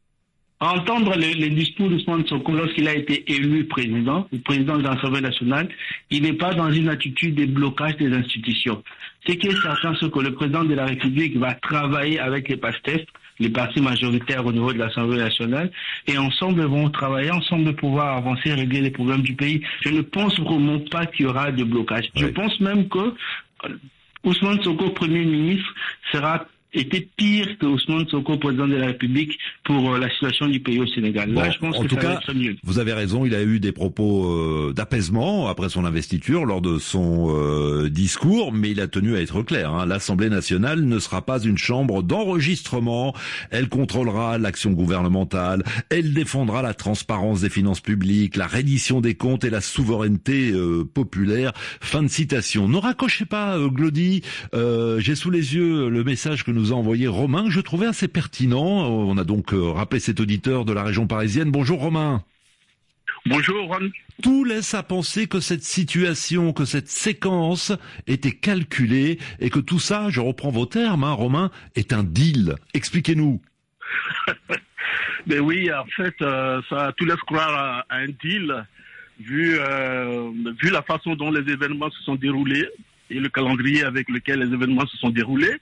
À entendre les, les discours d'Ousmane Sonko lorsqu'il a été élu président, le président de l'Assemblée nationale, il n'est pas dans une attitude de blocage des institutions. Ce qui est certain, c'est que le président de la République va travailler avec les PASTEF, les partis majoritaires au niveau de l'Assemblée nationale, et ensemble vont travailler, ensemble pouvoir avancer et régler les problèmes du pays. Je ne pense vraiment pas qu'il y aura de blocage. Oui. Je pense même que Ousmane Sonko, Premier ministre, sera était pire que Ousmane Sonko, président de la République, pour euh, la situation du pays au Sénégal. Bon, Là, je pense en que tout ça cas, va être mieux. vous avez raison, il a eu des propos euh, d'apaisement après son investiture lors de son euh, discours, mais il a tenu à être clair. Hein. L'Assemblée nationale ne sera pas une chambre d'enregistrement. Elle contrôlera l'action gouvernementale, elle défendra la transparence des finances publiques, la reddition des comptes et la souveraineté euh, populaire. Fin de citation. Ne raccrochez pas, euh, Glody. Euh, j'ai sous les yeux le message que nous a envoyé Romain, que je trouvais assez pertinent. On a donc euh, rappelé cet auditeur de la région parisienne. Bonjour Romain. Bonjour Ron. Tout laisse à penser que cette situation, que cette séquence était calculée et que tout ça, je reprends vos termes, hein, Romain, est un deal. Expliquez-nous. Ben oui, en fait, euh, ça tout laisse croire à, à un deal, vu, euh, vu la façon dont les événements se sont déroulés et le calendrier avec lequel les événements se sont déroulés.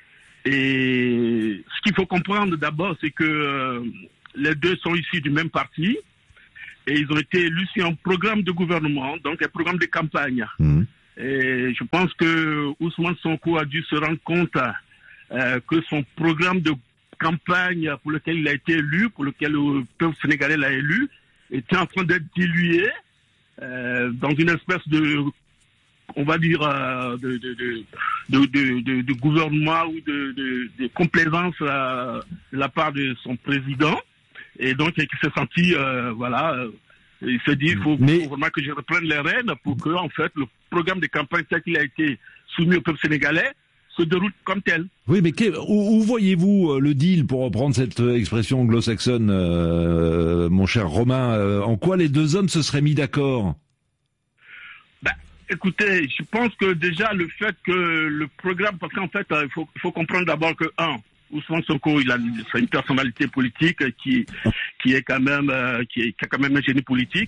Et ce qu'il faut comprendre d'abord, c'est que euh, les deux sont issus du même parti et ils ont été élus sur un programme de gouvernement, donc un programme de campagne. Mmh. Et je pense que Ousmane Sonko a dû se rendre compte euh, que son programme de campagne pour lequel il a été élu, pour lequel le peuple sénégalais l'a élu, était en train d'être dilué euh, dans une espèce de, on va dire, euh, de, de, de, de, de, de, de gouvernement ou de, de, de complaisance euh, de la part de son président. Et donc, il s'est senti, euh, voilà, euh, il s'est dit, il faut, Mais... faut vraiment que je reprenne les rênes pour que, en fait, le programme de campagne tel qu'il a été soumis au peuple sénégalais se déroule comme tel. Oui, mais que, où, où voyez-vous le deal, pour reprendre cette expression anglo-saxonne, euh, mon cher Romain, euh, en quoi les deux hommes se seraient mis d'accord? Ben, écoutez, je pense que déjà le fait que le programme, parce qu'en fait, il faut, il faut comprendre d'abord que, un, Ousmane Sonko, il a c'est une personnalité politique qui qui est quand même euh, qui, est, qui a quand même un génie politique.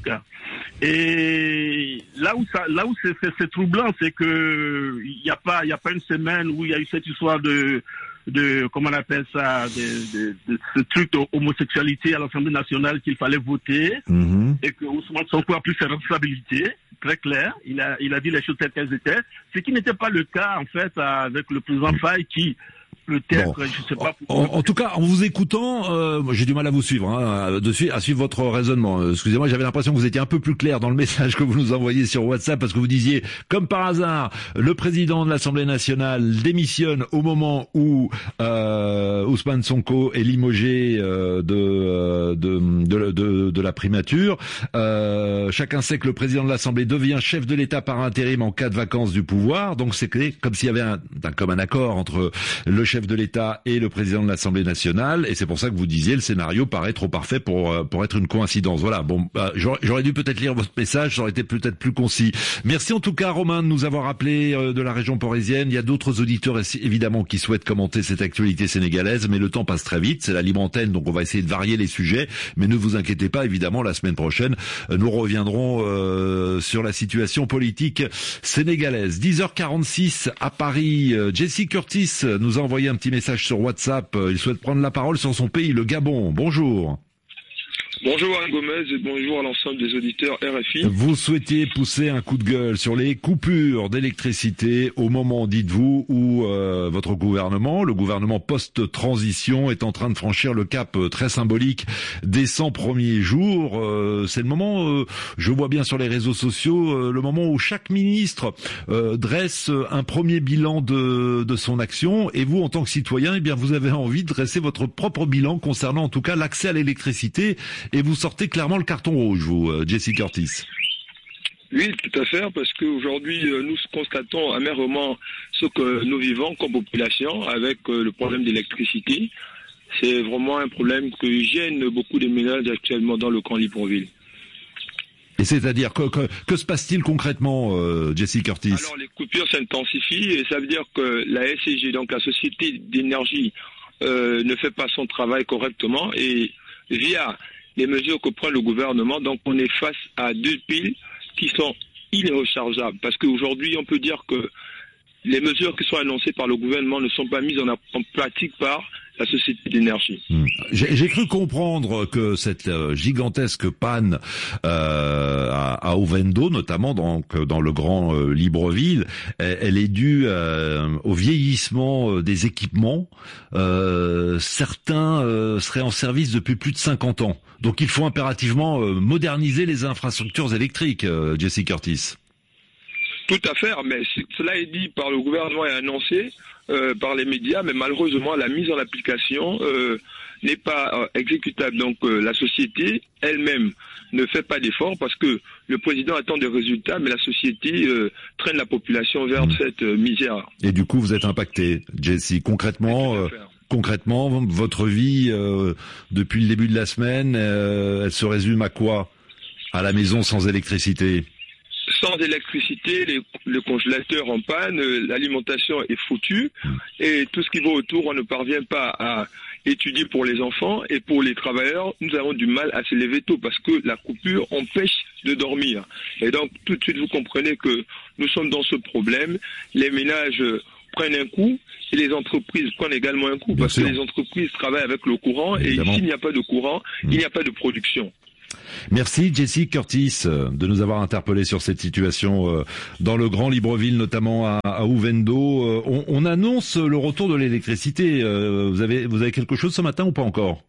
Et là où ça là où c'est, c'est, c'est troublant, c'est que il y a pas il y a pas une semaine où il y a eu cette histoire de de comment on appelle ça de, de, de ce truc d'homosexualité à l'Assemblée nationale qu'il fallait voter mmh. et que Ousmane Sonko a pris ses responsabilités. Très clair, il a il a dit les choses telles qu'elles étaient, ce qui n'était pas le cas en fait avec le président Faye qui peut-être, bon. je sais pas. En, en tout cas, en vous écoutant, euh, j'ai du mal à vous suivre, hein, de suivre, à suivre votre raisonnement. Excusez-moi, j'avais l'impression que vous étiez un peu plus clair dans le message que vous nous envoyez sur WhatsApp, parce que vous disiez, comme par hasard, le président de l'Assemblée nationale démissionne au moment où euh, Ousmane Sonko est limogé euh, de, de, de, de, de la primature. Euh, chacun sait que le président de l'Assemblée devient chef de l'État par intérim en cas de vacance du pouvoir. Donc c'est comme s'il y avait un, un, comme un accord entre le chef de l'État et le président de l'Assemblée nationale, et c'est pour ça que vous disiez le scénario paraît trop parfait pour pour être une coïncidence. Voilà. Bon, bah, j'aurais, j'aurais dû peut-être lire votre message, ça aurait été peut-être plus concis. Merci en tout cas, Romain, de nous avoir appelé euh, de la région parisienne. Il y a d'autres auditeurs évidemment qui souhaitent commenter cette actualité sénégalaise, mais le temps passe très vite. C'est la libre antenne, donc on va essayer de varier les sujets. Mais ne vous inquiétez pas, évidemment, la semaine prochaine, euh, nous reviendrons euh, sur la situation politique sénégalaise. dix heures quarante-six à Paris. Euh, Jesse Curtis nous a envoyé un petit message sur WhatsApp. Il souhaite prendre la parole sur son pays, le Gabon. Bonjour. Bonjour Alain Gomez et bonjour à l'ensemble des auditeurs R F I. Vous souhaitiez pousser un coup de gueule sur les coupures d'électricité au moment, dites-vous, où euh, votre gouvernement, le gouvernement post-transition, est en train de franchir le cap euh, très symbolique des cent premiers jours. Euh, c'est le moment, euh, je vois bien sur les réseaux sociaux, euh, le moment où chaque ministre euh, dresse un premier bilan de, de son action, et vous, en tant que citoyen, eh bien, vous avez envie de dresser votre propre bilan concernant en tout cas l'accès à l'électricité. Et vous sortez clairement le carton rouge, vous, Jesse Curtis. Oui, tout à fait, parce qu'aujourd'hui, nous constatons amèrement ce que nous vivons comme population avec le problème d'électricité. C'est vraiment un problème qui gêne beaucoup de ménages actuellement dans le camp Libreville. Et c'est-à-dire, que, que, que se passe-t-il concrètement, euh, Jesse Curtis? Alors, les coupures s'intensifient et ça veut dire que la S C G, donc la Société d'énergie, euh, ne fait pas son travail correctement et via les mesures que prend le gouvernement, donc on est face à deux piles qui sont irrechargeables. Parce qu'aujourd'hui, on peut dire que les mesures qui sont annoncées par le gouvernement ne sont pas mises en, en pratique par la société d'énergie. Mmh. J'ai, j'ai cru comprendre que cette euh, gigantesque panne euh, à, à Ovendo, notamment donc dans le grand euh, Libreville, elle, elle est due euh, au vieillissement euh, des équipements. Euh, certains euh, seraient en service depuis plus de cinquante ans. Donc il faut impérativement euh, moderniser les infrastructures électriques, euh, Jesse Curtis. Tout à fait, mais cela est dit par le gouvernement et annoncé euh, par les médias, mais malheureusement la mise en application euh, n'est pas euh, exécutable. Donc euh, la société elle-même ne fait pas d'efforts parce que le président attend des résultats, mais la société euh, traîne la population vers mmh. cette euh, misère. Et du coup, vous êtes impacté, Jesse. Concrètement, euh, concrètement, votre vie euh, depuis le début de la semaine, euh, elle se résume à quoi? À la maison sans électricité? Sans électricité, les, le congélateur en panne, l'alimentation est foutue et tout ce qui va autour, on ne parvient pas à étudier pour les enfants et pour les travailleurs, nous avons du mal à se lever tôt parce que la coupure empêche de dormir. Et donc tout de suite vous comprenez que nous sommes dans ce problème, les ménages prennent un coup et les entreprises prennent également un coup parce que les entreprises travaillent avec le courant et s'il n'y a pas de courant, mmh. il n'y a pas de production. Merci Jesse Curtis de nous avoir interpellé sur cette situation dans le Grand Libreville, notamment à, à Ovendo. On, on annonce le retour de l'électricité. Vous avez, vous avez quelque chose ce matin ou pas encore?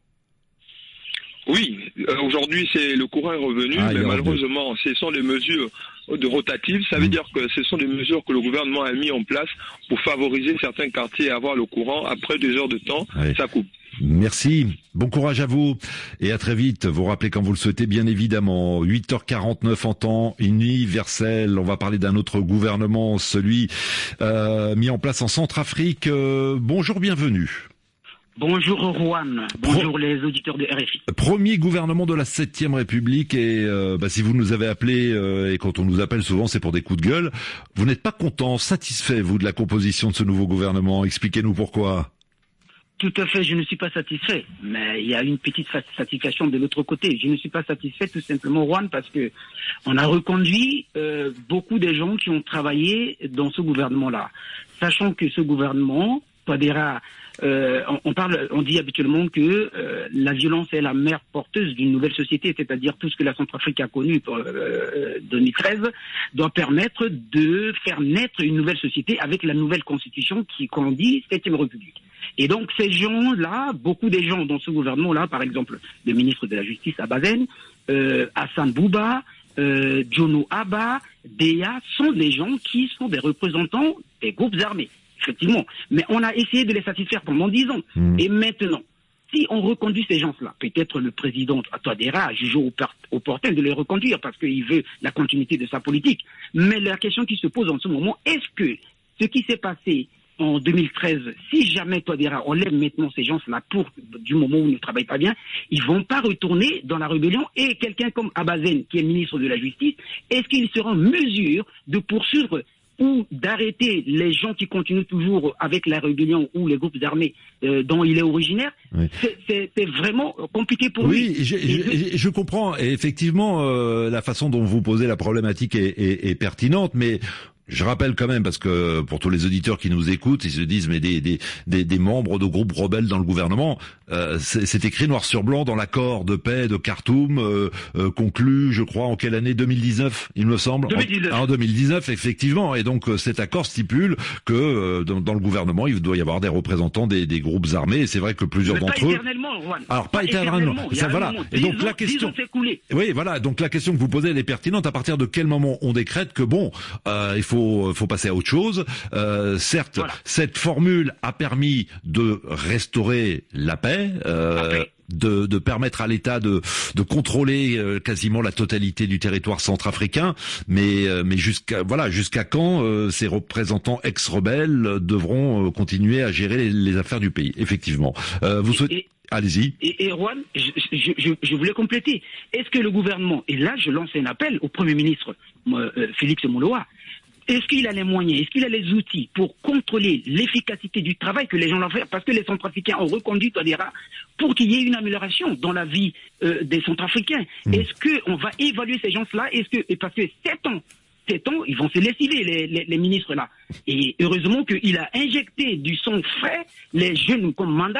Oui, aujourd'hui c'est le courant est revenu, ah, mais malheureusement ce sont des mesures de rotatives. Ça veut mmh. dire que ce sont des mesures que le gouvernement a mis en place pour favoriser certains quartiers à avoir le courant. Après deux heures de temps, oui. ça coupe. Merci, bon courage à vous et à très vite. Vous rappelez quand vous le souhaitez bien évidemment. huit heures quarante-neuf en temps universel. On va parler d'un autre gouvernement, celui euh, mis en place en Centrafrique. Euh, bonjour, bienvenue. Bonjour Rouen, bonjour Pro- les auditeurs de R F I. Premier gouvernement de la septième République et euh, bah, si vous nous avez appelé euh, et quand on nous appelle souvent c'est pour des coups de gueule, vous n'êtes pas content, satisfait vous de la composition de ce nouveau gouvernement. Expliquez-nous pourquoi. Tout à fait, je ne suis pas satisfait, mais il y a une petite satisfaction de l'autre côté. Je ne suis pas satisfait tout simplement, Juan, parce que on a reconduit euh, beaucoup de gens qui ont travaillé dans ce gouvernement-là, sachant que ce gouvernement, Touadéra, euh, on, on parle, on dit habituellement que euh, la violence est la mère porteuse d'une nouvelle société, c'est-à-dire tout ce que la Centrafrique a connu pour euh, deux mille treize doit permettre de faire naître une nouvelle société avec la nouvelle constitution qui, qu'on dit, septième République. Et donc ces gens-là, beaucoup des gens dans ce gouvernement-là, par exemple le ministre de la Justice Abazen, euh, Hassan Bouba, euh, Jono Abba, Déa, sont des gens qui sont des représentants des groupes armés, effectivement. Mais on a essayé de les satisfaire pendant dix ans. Mmh. Et maintenant, si on reconduit ces gens-là, peut-être le président Touadéra a jugé opportun de les reconduire parce qu'il veut la continuité de sa politique. Mais la question qui se pose en ce moment, est-ce que ce qui s'est passé en deux mille treize, si jamais Touadéra enlève maintenant ces gens-là pour du moment où ils ne travaillent pas bien, ils vont pas retourner dans la rébellion et quelqu'un comme Abazen, qui est ministre de la Justice, est-ce qu'il sera en mesure de poursuivre ou d'arrêter les gens qui continuent toujours avec la rébellion ou les groupes armés euh, dont il est originaire? Oui. C'est, c'est, c'est vraiment compliqué pour oui, lui. Oui, je, je, je comprends. Et effectivement, euh, la façon dont vous posez la problématique est, est, est pertinente, mais je rappelle quand même, parce que pour tous les auditeurs qui nous écoutent, ils se disent mais des des des, des membres de groupes rebelles dans le gouvernement, euh, c'est, c'est écrit noir sur blanc dans l'accord de paix de Khartoum euh, euh, conclu, je crois, en quelle année? deux mille dix-neuf, il me semble. deux mille dix-neuf. En, en deux mille dix-neuf, effectivement. Et donc euh, cet accord stipule que euh, dans, dans le gouvernement, il doit y avoir des représentants des, des groupes armés. Et c'est vrai que plusieurs mais d'entre pas eux. Éternellement, Juan. Alors pas, pas éternellement. éternellement. Ça, voilà. Et donc la question. Oui, voilà. Donc la question que vous posez, elle est pertinente. À partir de quel moment on décrète que bon, euh, il faut faut passer à autre chose. Euh, certes, voilà. Cette formule a permis de restaurer la paix, euh, de, de permettre à l'État de, de contrôler euh, quasiment la totalité du territoire centrafricain, mais, euh, mais jusqu'à voilà, jusqu'à quand euh, ces représentants ex-rebelles devront euh, continuer à gérer les, les affaires du pays. Effectivement. Euh, vous souhaitez... Et... Allez-y. Et, et Juan, je, je, je, je voulais compléter. Est-ce que le gouvernement, et là je lance un appel au Premier ministre euh, Félix Mouloa, est-ce qu'il a les moyens, est-ce qu'il a les outils pour contrôler l'efficacité du travail que les gens vont faire? Parce que les Centrafricains ont reconduit Touadéra pour qu'il y ait une amélioration dans la vie euh, des Centrafricains. Mmh. Est-ce qu'on va évaluer ces gens-là? Est-ce que, et parce que sept ans, sept ans, ils vont se lessiver, les, les, les ministres là. Et heureusement qu'il a injecté du sang frais les jeunes comme Mandaba,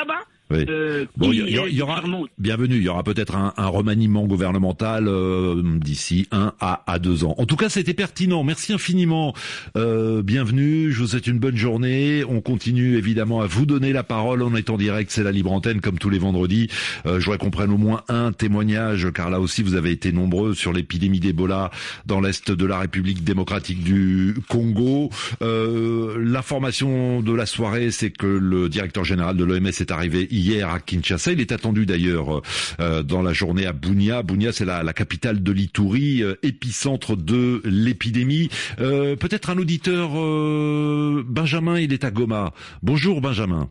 Oui. Euh, bon, il qui y, y, est y aura, vraiment... bienvenue, il y aura peut-être un, un remaniement gouvernemental euh, d'ici un à, à deux ans. En tout cas, c'était pertinent. Merci infiniment. Euh, bienvenue, je vous souhaite une bonne journée. On continue évidemment à vous donner la parole. On est en direct, c'est la Libre Antenne comme tous les vendredis. Euh, je voudrais qu'on prenne au moins un témoignage, car là aussi vous avez été nombreux sur l'épidémie d'Ebola dans l'est de la République démocratique du Congo. Euh, l'information de la soirée, c'est que le directeur général de l'O M S est arrivé hier à Kinshasa. Il est attendu d'ailleurs euh, dans la journée à Bunia. Bunia, c'est la, la capitale de l'Ituri, euh, épicentre de l'épidémie. Euh, peut-être un auditeur, euh, Benjamin, il est à Goma. Bonjour Benjamin.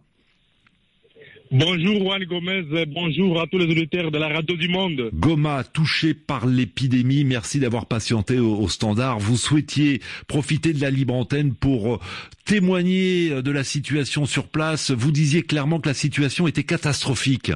Bonjour Juan Gomez, bonjour à tous les auditeurs de la radio du monde. Goma, touché par l'épidémie, merci d'avoir patienté au, au standard. Vous souhaitiez profiter de la Libre Antenne pour témoigner de la situation sur place. Vous disiez clairement que la situation était catastrophique.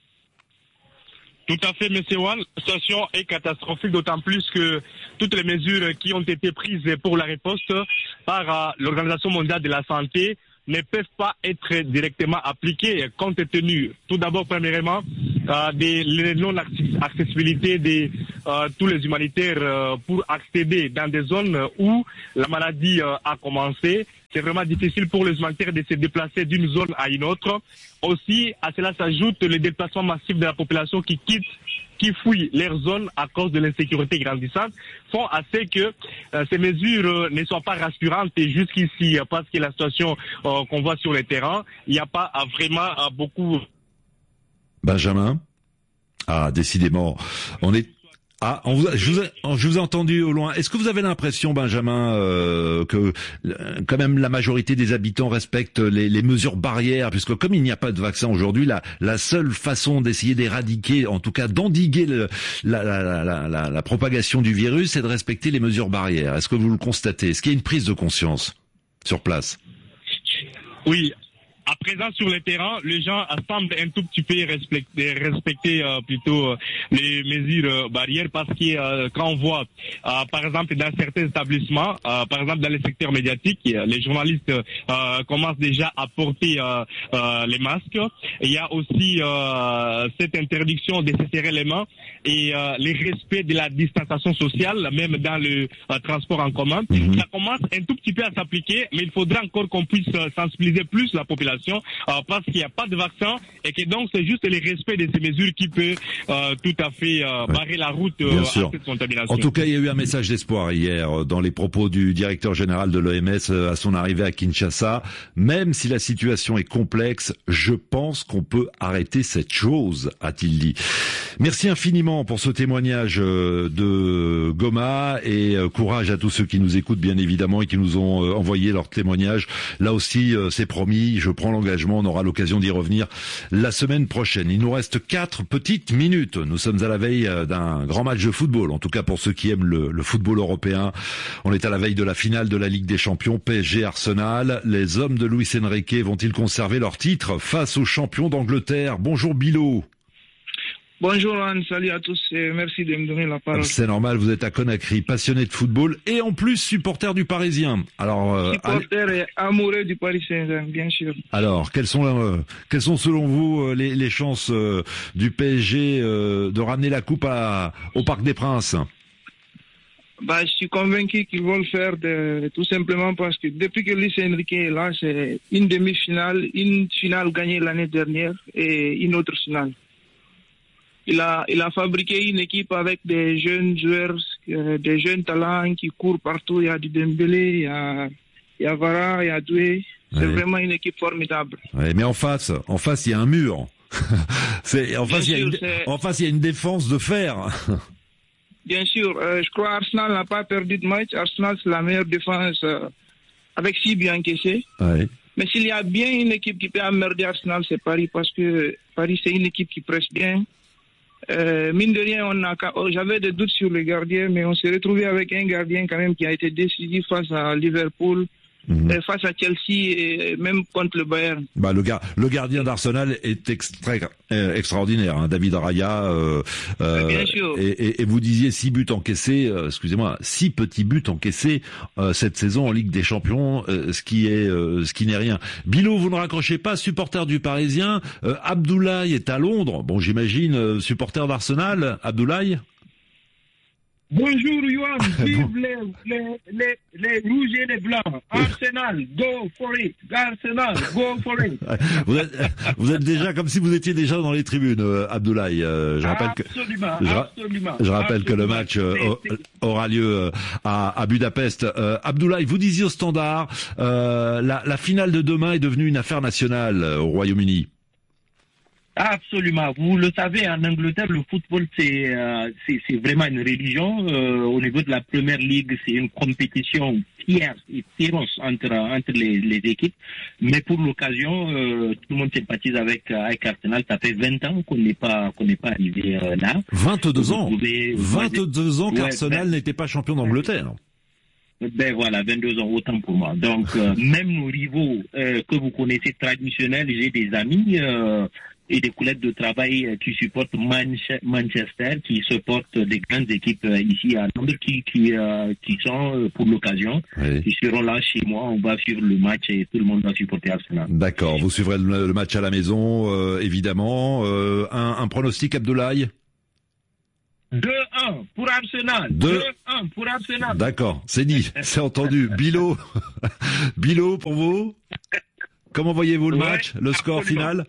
Tout à fait, monsieur Juan. La situation est catastrophique, d'autant plus que toutes les mesures qui ont été prises pour la riposte par l'Organisation mondiale de la santé ne peuvent pas être directement appliquées compte tenu, tout d'abord, premièrement, euh, de non-accessibilité de euh, tous les humanitaires euh, pour accéder dans des zones où la maladie euh, a commencé. C'est vraiment difficile pour les humanitaires de se déplacer d'une zone à une autre. Aussi, à cela s'ajoute le déplacement massif de la population qui quitte qui fuient leur zone à cause de l'insécurité grandissante, font à ce que euh, ces mesures euh, ne soient pas rassurantes jusqu'ici, parce que la situation euh, qu'on voit sur le terrain, il n'y a pas euh, vraiment euh, beaucoup... Benjamin ? Ah, décidément, on est... Ah, on vous a, je, vous ai, je vous ai entendu au loin. Est-ce que vous avez l'impression, Benjamin, euh, que quand même la majorité des habitants respectent les, les mesures barrières, puisque comme il n'y a pas de vaccin aujourd'hui, la, la seule façon d'essayer d'éradiquer, en tout cas d'endiguer le, la, la, la, la, la propagation du virus, c'est de respecter les mesures barrières. Est-ce que vous le constatez ? Est-ce qu'il y a une prise de conscience sur place ? Oui. À présent, sur le terrain, les gens semblent un tout petit peu respecter, respecter euh, plutôt euh, les mesures euh, barrières, parce que euh, quand on voit, euh, par exemple, dans certains établissements, euh, par exemple dans le secteur médiatique, les journalistes euh, commencent déjà à porter euh, euh, les masques. Il y a aussi euh, cette interdiction de se serrer les mains et euh, le respect de la distanciation sociale, même dans le euh, transport en commun. Mm-hmm. Ça commence un tout petit peu à s'appliquer, mais il faudra encore qu'on puisse euh, sensibiliser plus la population. Euh, parce qu'il n'y a pas de vaccin et que donc c'est juste le respect de ces mesures qui peut euh, tout à fait euh, barrer ouais. la route euh, à cette contamination. En tout cas, il y a eu un message d'espoir hier dans les propos du directeur général de l'O M S à son arrivée à Kinshasa. Même si la situation est complexe, je pense qu'on peut arrêter cette chose, a-t-il dit. Merci infiniment pour ce témoignage de Goma et courage à tous ceux qui nous écoutent bien évidemment et qui nous ont envoyé leur témoignage. Là aussi, c'est promis, je prends l'engagement, on aura l'occasion d'y revenir la semaine prochaine. Il nous reste quatre petites minutes. Nous sommes à la veille d'un grand match de football, en tout cas pour ceux qui aiment le, le football européen. On est à la veille de la finale de la Ligue des Champions, P S G Arsenal. Les hommes de Luis Enrique vont-ils conserver leur titre face aux champions d'Angleterre ? Bonjour Bilo. Bonjour Anne, salut à tous et merci de me donner la parole. C'est normal, vous êtes à Conakry, passionné de football et en plus supporter du Parisien. Alors, euh, supporter allez... et amoureux du Paris Saint-Germain, bien sûr. Alors, quelles sont, euh, quelles sont selon vous les, les chances euh, du P S G euh, de ramener la coupe à, au Parc des Princes ? Bah, je suis convaincu qu'ils vont le faire de, tout simplement parce que depuis que Luis Enrique est là, c'est une demi-finale, une finale gagnée l'année dernière et une autre finale. Il a, il a fabriqué une équipe avec des jeunes joueurs, euh, des jeunes talents qui courent partout. Il y a du Dembélé, il y a, il y a Vara, il y a Doué. C'est ouais. vraiment une équipe formidable. Ouais, mais en face, en face, il y a un mur. c'est, en, face, sûr, il y a une, en face, il y a une défense de fer. Bien sûr. Euh, je crois qu'Arsenal n'a pas perdu de match. Arsenal, c'est la meilleure défense euh, avec six buts encaissés. Ouais. Mais s'il y a bien une équipe qui peut emmerder Arsenal, c'est Paris, parce que Paris, c'est une équipe qui presse bien. Euh, mine de rien, on a, oh, j'avais des doutes sur les gardiens, mais on s'est retrouvé avec un gardien quand même qui a été décisif face à Liverpool. mmh. euh, face à Chelsea et même contre le Bayern. Bah, le, gar- le gardien d'Arsenal est extra- euh, extraordinaire, hein, David Raya. Euh, euh, Bien sûr. Et, et, et vous disiez six buts encaissés, euh, excusez-moi, six petits buts encaissés euh, cette saison en Ligue des Champions, euh, ce qui est, euh, ce qui n'est rien. Bilo, vous ne raccrochez pas, supporter du Parisien. Euh, Abdoulaye est à Londres. Bon, j'imagine euh, supporter d'Arsenal. Abdoulaye. Bonjour Yoann, vive les, les, les, les rouges et les blancs. Arsenal, go for it. Arsenal, go for it. Vous êtes, vous êtes déjà comme si vous étiez déjà dans les tribunes, euh, Abdoulaye. Euh, je rappelle absolument, que, je, absolument, je rappelle absolument. que le match euh, aura lieu euh, à, à Budapest. Euh, Abdoulaye, vous disiez au Standard, euh, la, la finale de demain est devenue une affaire nationale euh, au Royaume-Uni. Absolument. Vous le savez, en Angleterre, le football, c'est euh, c'est, c'est vraiment une religion. Euh, au niveau de la Première Ligue, c'est une compétition fierce et féroce entre entre les, les équipes. Mais pour l'occasion, euh, tout le monde sympathise avec avec Arsenal. Ça fait vingt ans qu'on n'est pas qu'on n'est pas arrivé euh, là. vingt-deux ans. Pouvez, vingt-deux ans qu'Arsenal ouais, ben, n'était pas champion d'Angleterre. Ben voilà, vingt-deux ans, autant pour moi. Donc, euh, même nos rivaux euh, que vous connaissez traditionnels, j'ai des amis euh, et des collègues de travail euh, qui supportent Manche- Manchester, qui supportent des grandes équipes euh, ici à Londres, qui qui, euh, qui sont euh, pour l'occasion, oui. qui seront là chez moi. On va suivre le match et tout le monde va supporter Arsenal. D'accord, vous suivrez le, le match à la maison, euh, évidemment. Euh, un, un pronostic, Abdoulaye? deux un pour Arsenal. deux un pour Arsenal. D'accord, c'est dit, c'est entendu. Bilo, Bilo pour vous? Comment voyez-vous le ouais, match, le score absolument. final?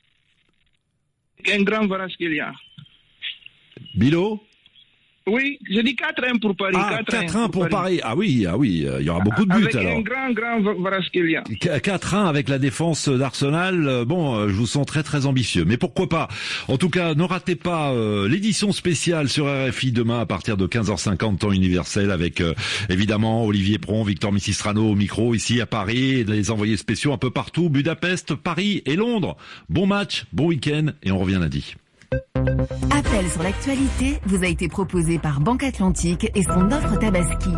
Un grand Kvaratskhelia. Bilo? Oui, je dis quatre un pour Paris. Ah, quatre un pour, pour Paris. Paris. Ah oui, ah oui, il y aura beaucoup de buts avec alors. un grand, grand Kvaratskhelia. quatre un avec la défense d'Arsenal. Bon, je vous sens très, très ambitieux. Mais pourquoi pas? En tout cas, ne ratez pas euh, l'édition spéciale sur R F I demain à partir de quinze heures cinquante, temps universel, avec euh, évidemment Olivier Pron, Victor Missistrano au micro ici à Paris, et les envoyés spéciaux un peu partout, Budapest, Paris et Londres. Bon match, bon week-end et on revient lundi. Appel sur l'actualité vous a été proposé par Banque Atlantique et son offre Tabaski.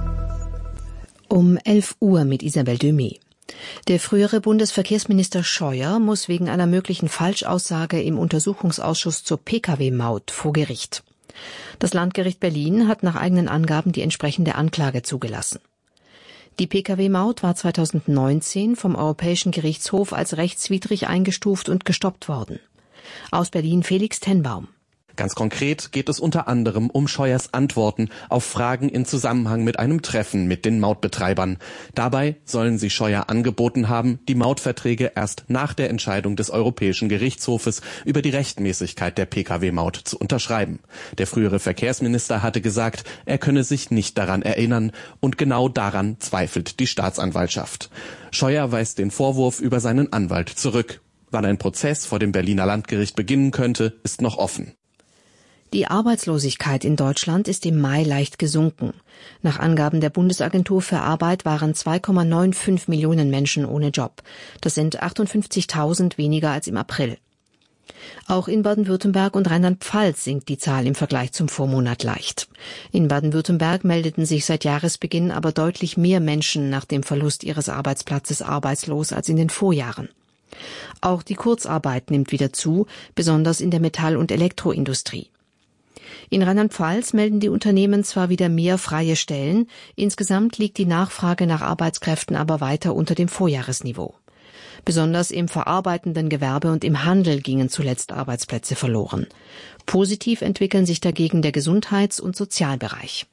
Um elf Uhr mit Isabel Demey. Der frühere Bundesverkehrsminister Scheuer muss wegen einer möglichen Falschaussage im Untersuchungsausschuss zur Pkw-Maut vor Gericht. Das Landgericht Berlin hat nach eigenen Angaben die entsprechende Anklage zugelassen. Die Pkw-Maut war zweitausendneunzehn vom Europäischen Gerichtshof als rechtswidrig eingestuft und gestoppt worden. Aus Berlin Felix Tenbaum. Ganz konkret geht es unter anderem um Scheuers Antworten auf Fragen in Zusammenhang mit einem Treffen mit den Mautbetreibern. Dabei sollen sie Scheuer angeboten haben, die Mautverträge erst nach der Entscheidung des Europäischen Gerichtshofes über die Rechtmäßigkeit der Pkw-Maut zu unterschreiben. Der frühere Verkehrsminister hatte gesagt, er könne sich nicht daran erinnern, und genau daran zweifelt die Staatsanwaltschaft. Scheuer weist den Vorwurf über seinen Anwalt zurück. Wann ein Prozess vor dem Berliner Landgericht beginnen könnte, ist noch offen. Die Arbeitslosigkeit in Deutschland ist im Mai leicht gesunken. Nach Angaben der Bundesagentur für Arbeit waren zwei Komma fünfundneunzig Millionen Menschen ohne Job. Das sind achtundfünfzigtausend weniger als im April. Auch in Baden-Württemberg und Rheinland-Pfalz sinkt die Zahl im Vergleich zum Vormonat leicht. In Baden-Württemberg meldeten sich seit Jahresbeginn aber deutlich mehr Menschen nach dem Verlust ihres Arbeitsplatzes arbeitslos als in den Vorjahren. Auch die Kurzarbeit nimmt wieder zu, besonders in der Metall- und Elektroindustrie. In Rheinland-Pfalz melden die Unternehmen zwar wieder mehr freie Stellen, insgesamt liegt die Nachfrage nach Arbeitskräften aber weiter unter dem Vorjahresniveau. Besonders im verarbeitenden Gewerbe und im Handel gingen zuletzt Arbeitsplätze verloren. Positiv entwickeln sich dagegen der Gesundheits- und Sozialbereich.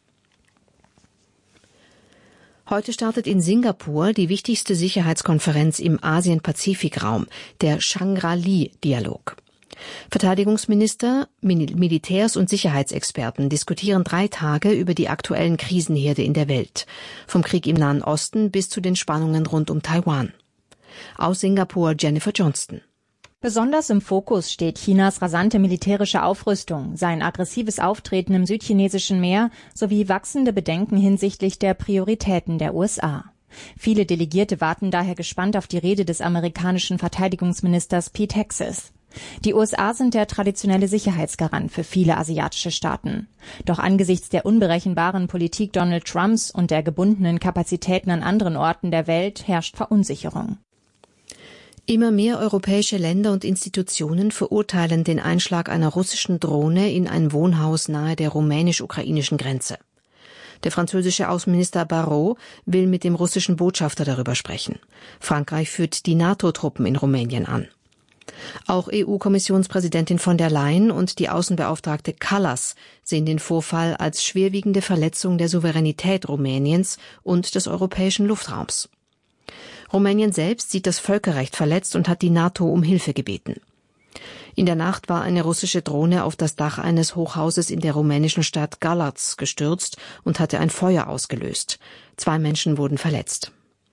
Heute startet in Singapur die wichtigste Sicherheitskonferenz im Asien-Pazifik-Raum, der Shangri-La-Dialog. Verteidigungsminister, Militärs und Sicherheitsexperten diskutieren drei Tage über die aktuellen Krisenherde in der Welt, vom Krieg im Nahen Osten bis zu den Spannungen rund um Taiwan. Aus Singapur Jennifer Johnston. Besonders im Fokus steht Chinas rasante militärische Aufrüstung, sein aggressives Auftreten im südchinesischen Meer sowie wachsende Bedenken hinsichtlich der Prioritäten der U S A. Viele Delegierte warten daher gespannt auf die Rede des amerikanischen Verteidigungsministers Pete Hegseth. Die U S A sind der traditionelle Sicherheitsgarant für viele asiatische Staaten. Doch angesichts der unberechenbaren Politik Donald Trumps und der gebundenen Kapazitäten an anderen Orten der Welt herrscht Verunsicherung. Immer mehr europäische Länder und Institutionen verurteilen den Einschlag einer russischen Drohne in ein Wohnhaus nahe der rumänisch-ukrainischen Grenze. Der französische Außenminister Barrot will mit dem russischen Botschafter darüber sprechen. Frankreich führt die NATO-Truppen in Rumänien an. Auch E U-Kommissionspräsidentin von der Leyen und die Außenbeauftragte Kallas sehen den Vorfall als schwerwiegende Verletzung der Souveränität Rumäniens und des europäischen Luftraums. Rumänien selbst sieht das Völkerrecht verletzt und hat die NATO um Hilfe gebeten. In der Nacht war eine russische Drohne auf das Dach eines Hochhauses in der rumänischen Stadt Galați gestürzt und hatte ein Feuer ausgelöst. Zwei Menschen wurden verletzt.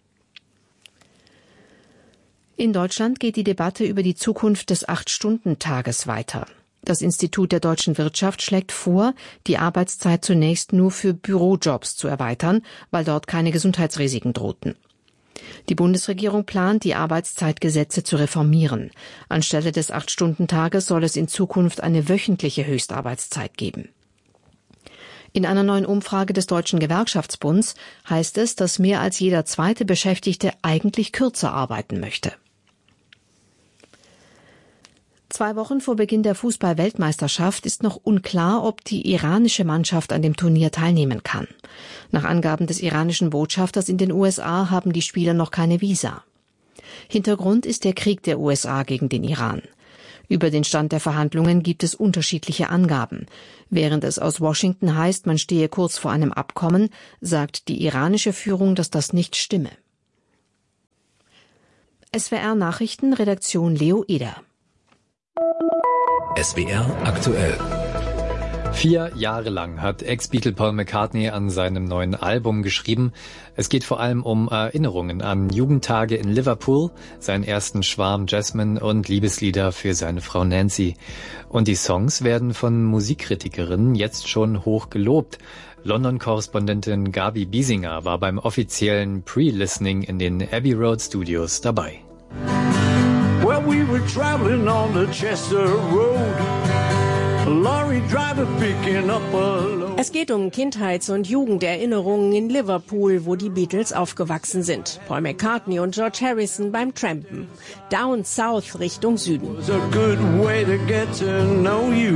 In Deutschland geht die Debatte über die Zukunft des Acht-Stunden-Tages weiter. Das Institut der deutschen Wirtschaft schlägt vor, die Arbeitszeit zunächst nur für Bürojobs zu erweitern, weil dort keine Gesundheitsrisiken drohten. Die Bundesregierung plant, die Arbeitszeitgesetze zu reformieren. Anstelle des Acht-Stunden-Tages soll es in Zukunft eine wöchentliche Höchstarbeitszeit geben. In einer neuen Umfrage des Deutschen Gewerkschaftsbunds heißt es, dass mehr als jeder zweite Beschäftigte eigentlich kürzer arbeiten möchte. Zwei Wochen vor Beginn der Fußball-Weltmeisterschaft ist noch unklar, ob die iranische Mannschaft an dem Turnier teilnehmen kann. Nach Angaben des iranischen Botschafters in den U S A haben die Spieler noch keine Visa. Hintergrund ist der Krieg der U S A gegen den Iran. Über den Stand der Verhandlungen gibt es unterschiedliche Angaben. Während es aus Washington heißt, man stehe kurz vor einem Abkommen, sagt die iranische Führung, dass das nicht stimme. S W R Nachrichten, Redaktion Leo Eder. S W R aktuell. Vier Jahre lang hat Ex-Beatle Paul McCartney an seinem neuen Album geschrieben. Es geht vor allem um Erinnerungen an Jugendtage in Liverpool, seinen ersten Schwarm Jasmine und Liebeslieder für seine Frau Nancy. Und die Songs werden von Musikkritikerinnen jetzt schon hoch gelobt. London-Korrespondentin Gabi Biesinger war beim offiziellen Pre-Listening in den Abbey Road Studios dabei. Well, we were traveling on the Chester Road. A lorry driver picking up a load. Es geht um Kindheits- und Jugenderinnerungen in Liverpool, wo die Beatles aufgewachsen sind. Paul McCartney und George Harrison beim Trampen. Down South Richtung Süden. It was a good way to get to know you.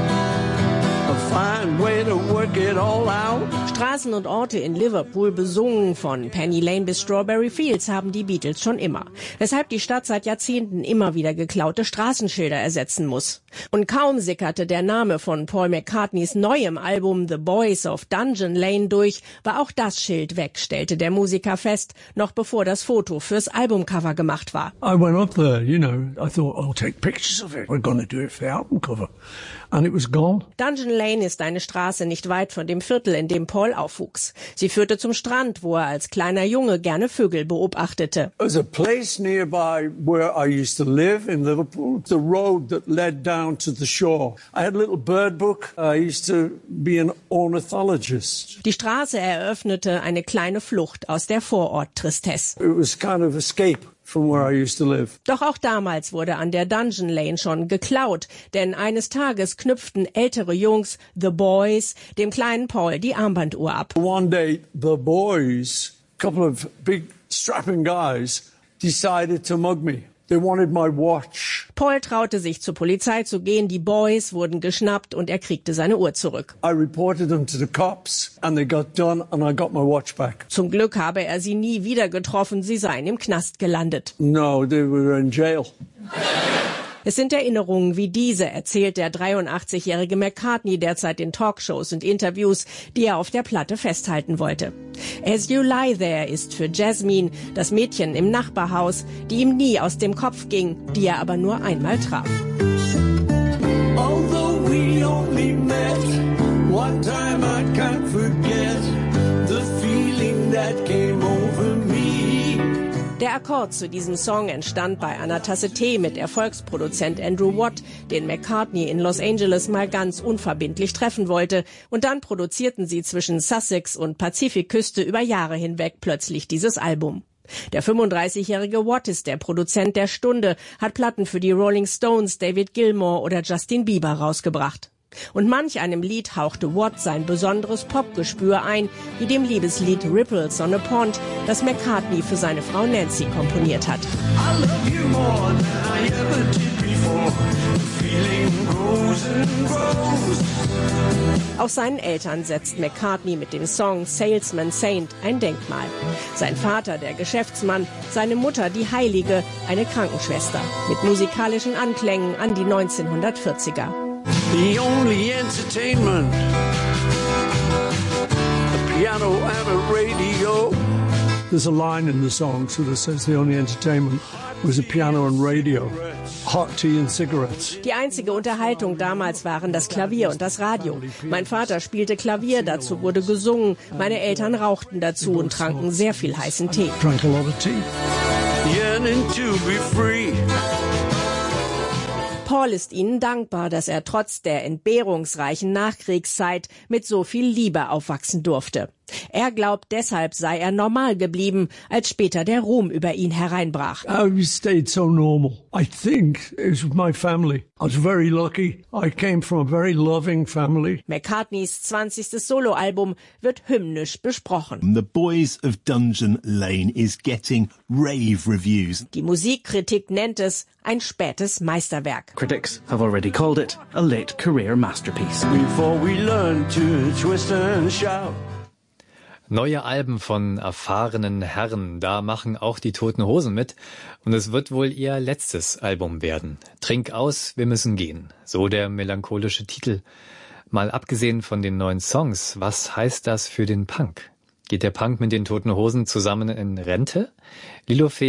A fine way to work it all out. Straßen und Orte in Liverpool besungen, von Penny Lane bis Strawberry Fields, haben die Beatles schon immer. Weshalb die Stadt seit Jahrzehnten immer wieder geklaute Straßenschilder ersetzen muss. Und kaum sickerte der Name von Paul McCartneys neuem Album The Boys of Dungeon Lane durch, war auch das Schild weg, stellte der Musiker fest, noch bevor das Foto fürs Albumcover gemacht war. I went up there, you know, I thought I'll take pictures of it. We're gonna do it for the album cover. And it was gone. Dungeon Lane ist eine Straße nicht weit von dem Viertel, in dem Paul aufwuchs. Sie führte zum Strand, wo er als kleiner Junge gerne Vögel beobachtete. There's a place nearby where I used to live in Liverpool. The road that led down to the shore. I had a little bird book. I used to be an ornithologist. Die Straße eröffnete eine kleine Flucht aus der Vorort-Tristesse. It was kind of escape from where I used to live. Doch auch damals wurde an der Dungeon Lane schon geklaut, denn eines Tages knüpften ältere Jungs, The Boys, dem kleinen Paul die Armbanduhr ab. One day, the boys, a couple of big strapping guys, decided to mug me. They wanted my watch. Paul traute sich zur Polizei zu gehen, die Boys wurden geschnappt und er kriegte seine Uhr zurück. I reported them to the cops and they got done and I got my watch back. Zum Glück habe er sie nie wieder getroffen, sie seien im Knast gelandet. No, they were in jail. Es sind Erinnerungen wie diese, erzählt der dreiundachtzigjährige McCartney derzeit in Talkshows und Interviews, die er auf der Platte festhalten wollte. As You Lie There ist für Jasmine, das Mädchen im Nachbarhaus, die ihm nie aus dem Kopf ging, die er aber nur einmal traf. Although we only met one time, I can't forget the feeling that came over me. Der Akkord zu diesem Song entstand bei einer Tasse Tee mit Erfolgsproduzent Andrew Watt, den McCartney in Los Angeles mal ganz unverbindlich treffen wollte. Und dann produzierten sie zwischen Sussex und Pazifikküste über Jahre hinweg plötzlich dieses Album. Der fünfunddreißigjährige Watt ist der Produzent der Stunde, hat Platten für die Rolling Stones, David Gilmour oder Justin Bieber rausgebracht. Und manch einem Lied hauchte Watt sein besonderes Popgespür ein, wie dem Liebeslied Ripples on a Pond, das McCartney für seine Frau Nancy komponiert hat. I love you more than I ever did before. The feeling grows and grows. Auch seinen Eltern setzt McCartney mit dem Song Salesman Saint ein Denkmal. Sein Vater, der Geschäftsmann, seine Mutter, die Heilige, eine Krankenschwester, mit musikalischen Anklängen an die neunzehnhundertvierziger. The only entertainment, a piano and a radio. There's a line in the song sort of says the only entertainment was a piano and radio, hot tea and cigarettes. Die einzige Unterhaltung damals waren das Klavier und das Radio. Mein Vater spielte Klavier, dazu wurde gesungen. Meine Eltern rauchten dazu und tranken sehr viel heißen Tee. Drank a lot of tea. Yearning to be free. Paul ist ihnen dankbar, dass er trotz der entbehrungsreichen Nachkriegszeit mit so viel Liebe aufwachsen durfte. Er glaubt, deshalb sei er normal geblieben, als später der Ruhm über ihn hereinbrach. I stayed so normal. I think it was my family. I was very lucky. I came from a very loving family. McCartneys zwanzigstes Soloalbum wird hymnisch besprochen. The Boys of Dungeon Lane is getting rave reviews. Die Musikkritik nennt es ein spätes Meisterwerk. Critics have already called it a late career masterpiece. Before we learn to twist and shout. Neue Alben von erfahrenen Herren, da machen auch die Toten Hosen mit. Und es wird wohl ihr letztes Album werden. Trink aus, wir müssen gehen. So der melancholische Titel. Mal abgesehen von den neuen Songs, was heißt das für den Punk? Geht der Punk mit den Toten Hosen zusammen in Rente? Lilo Fee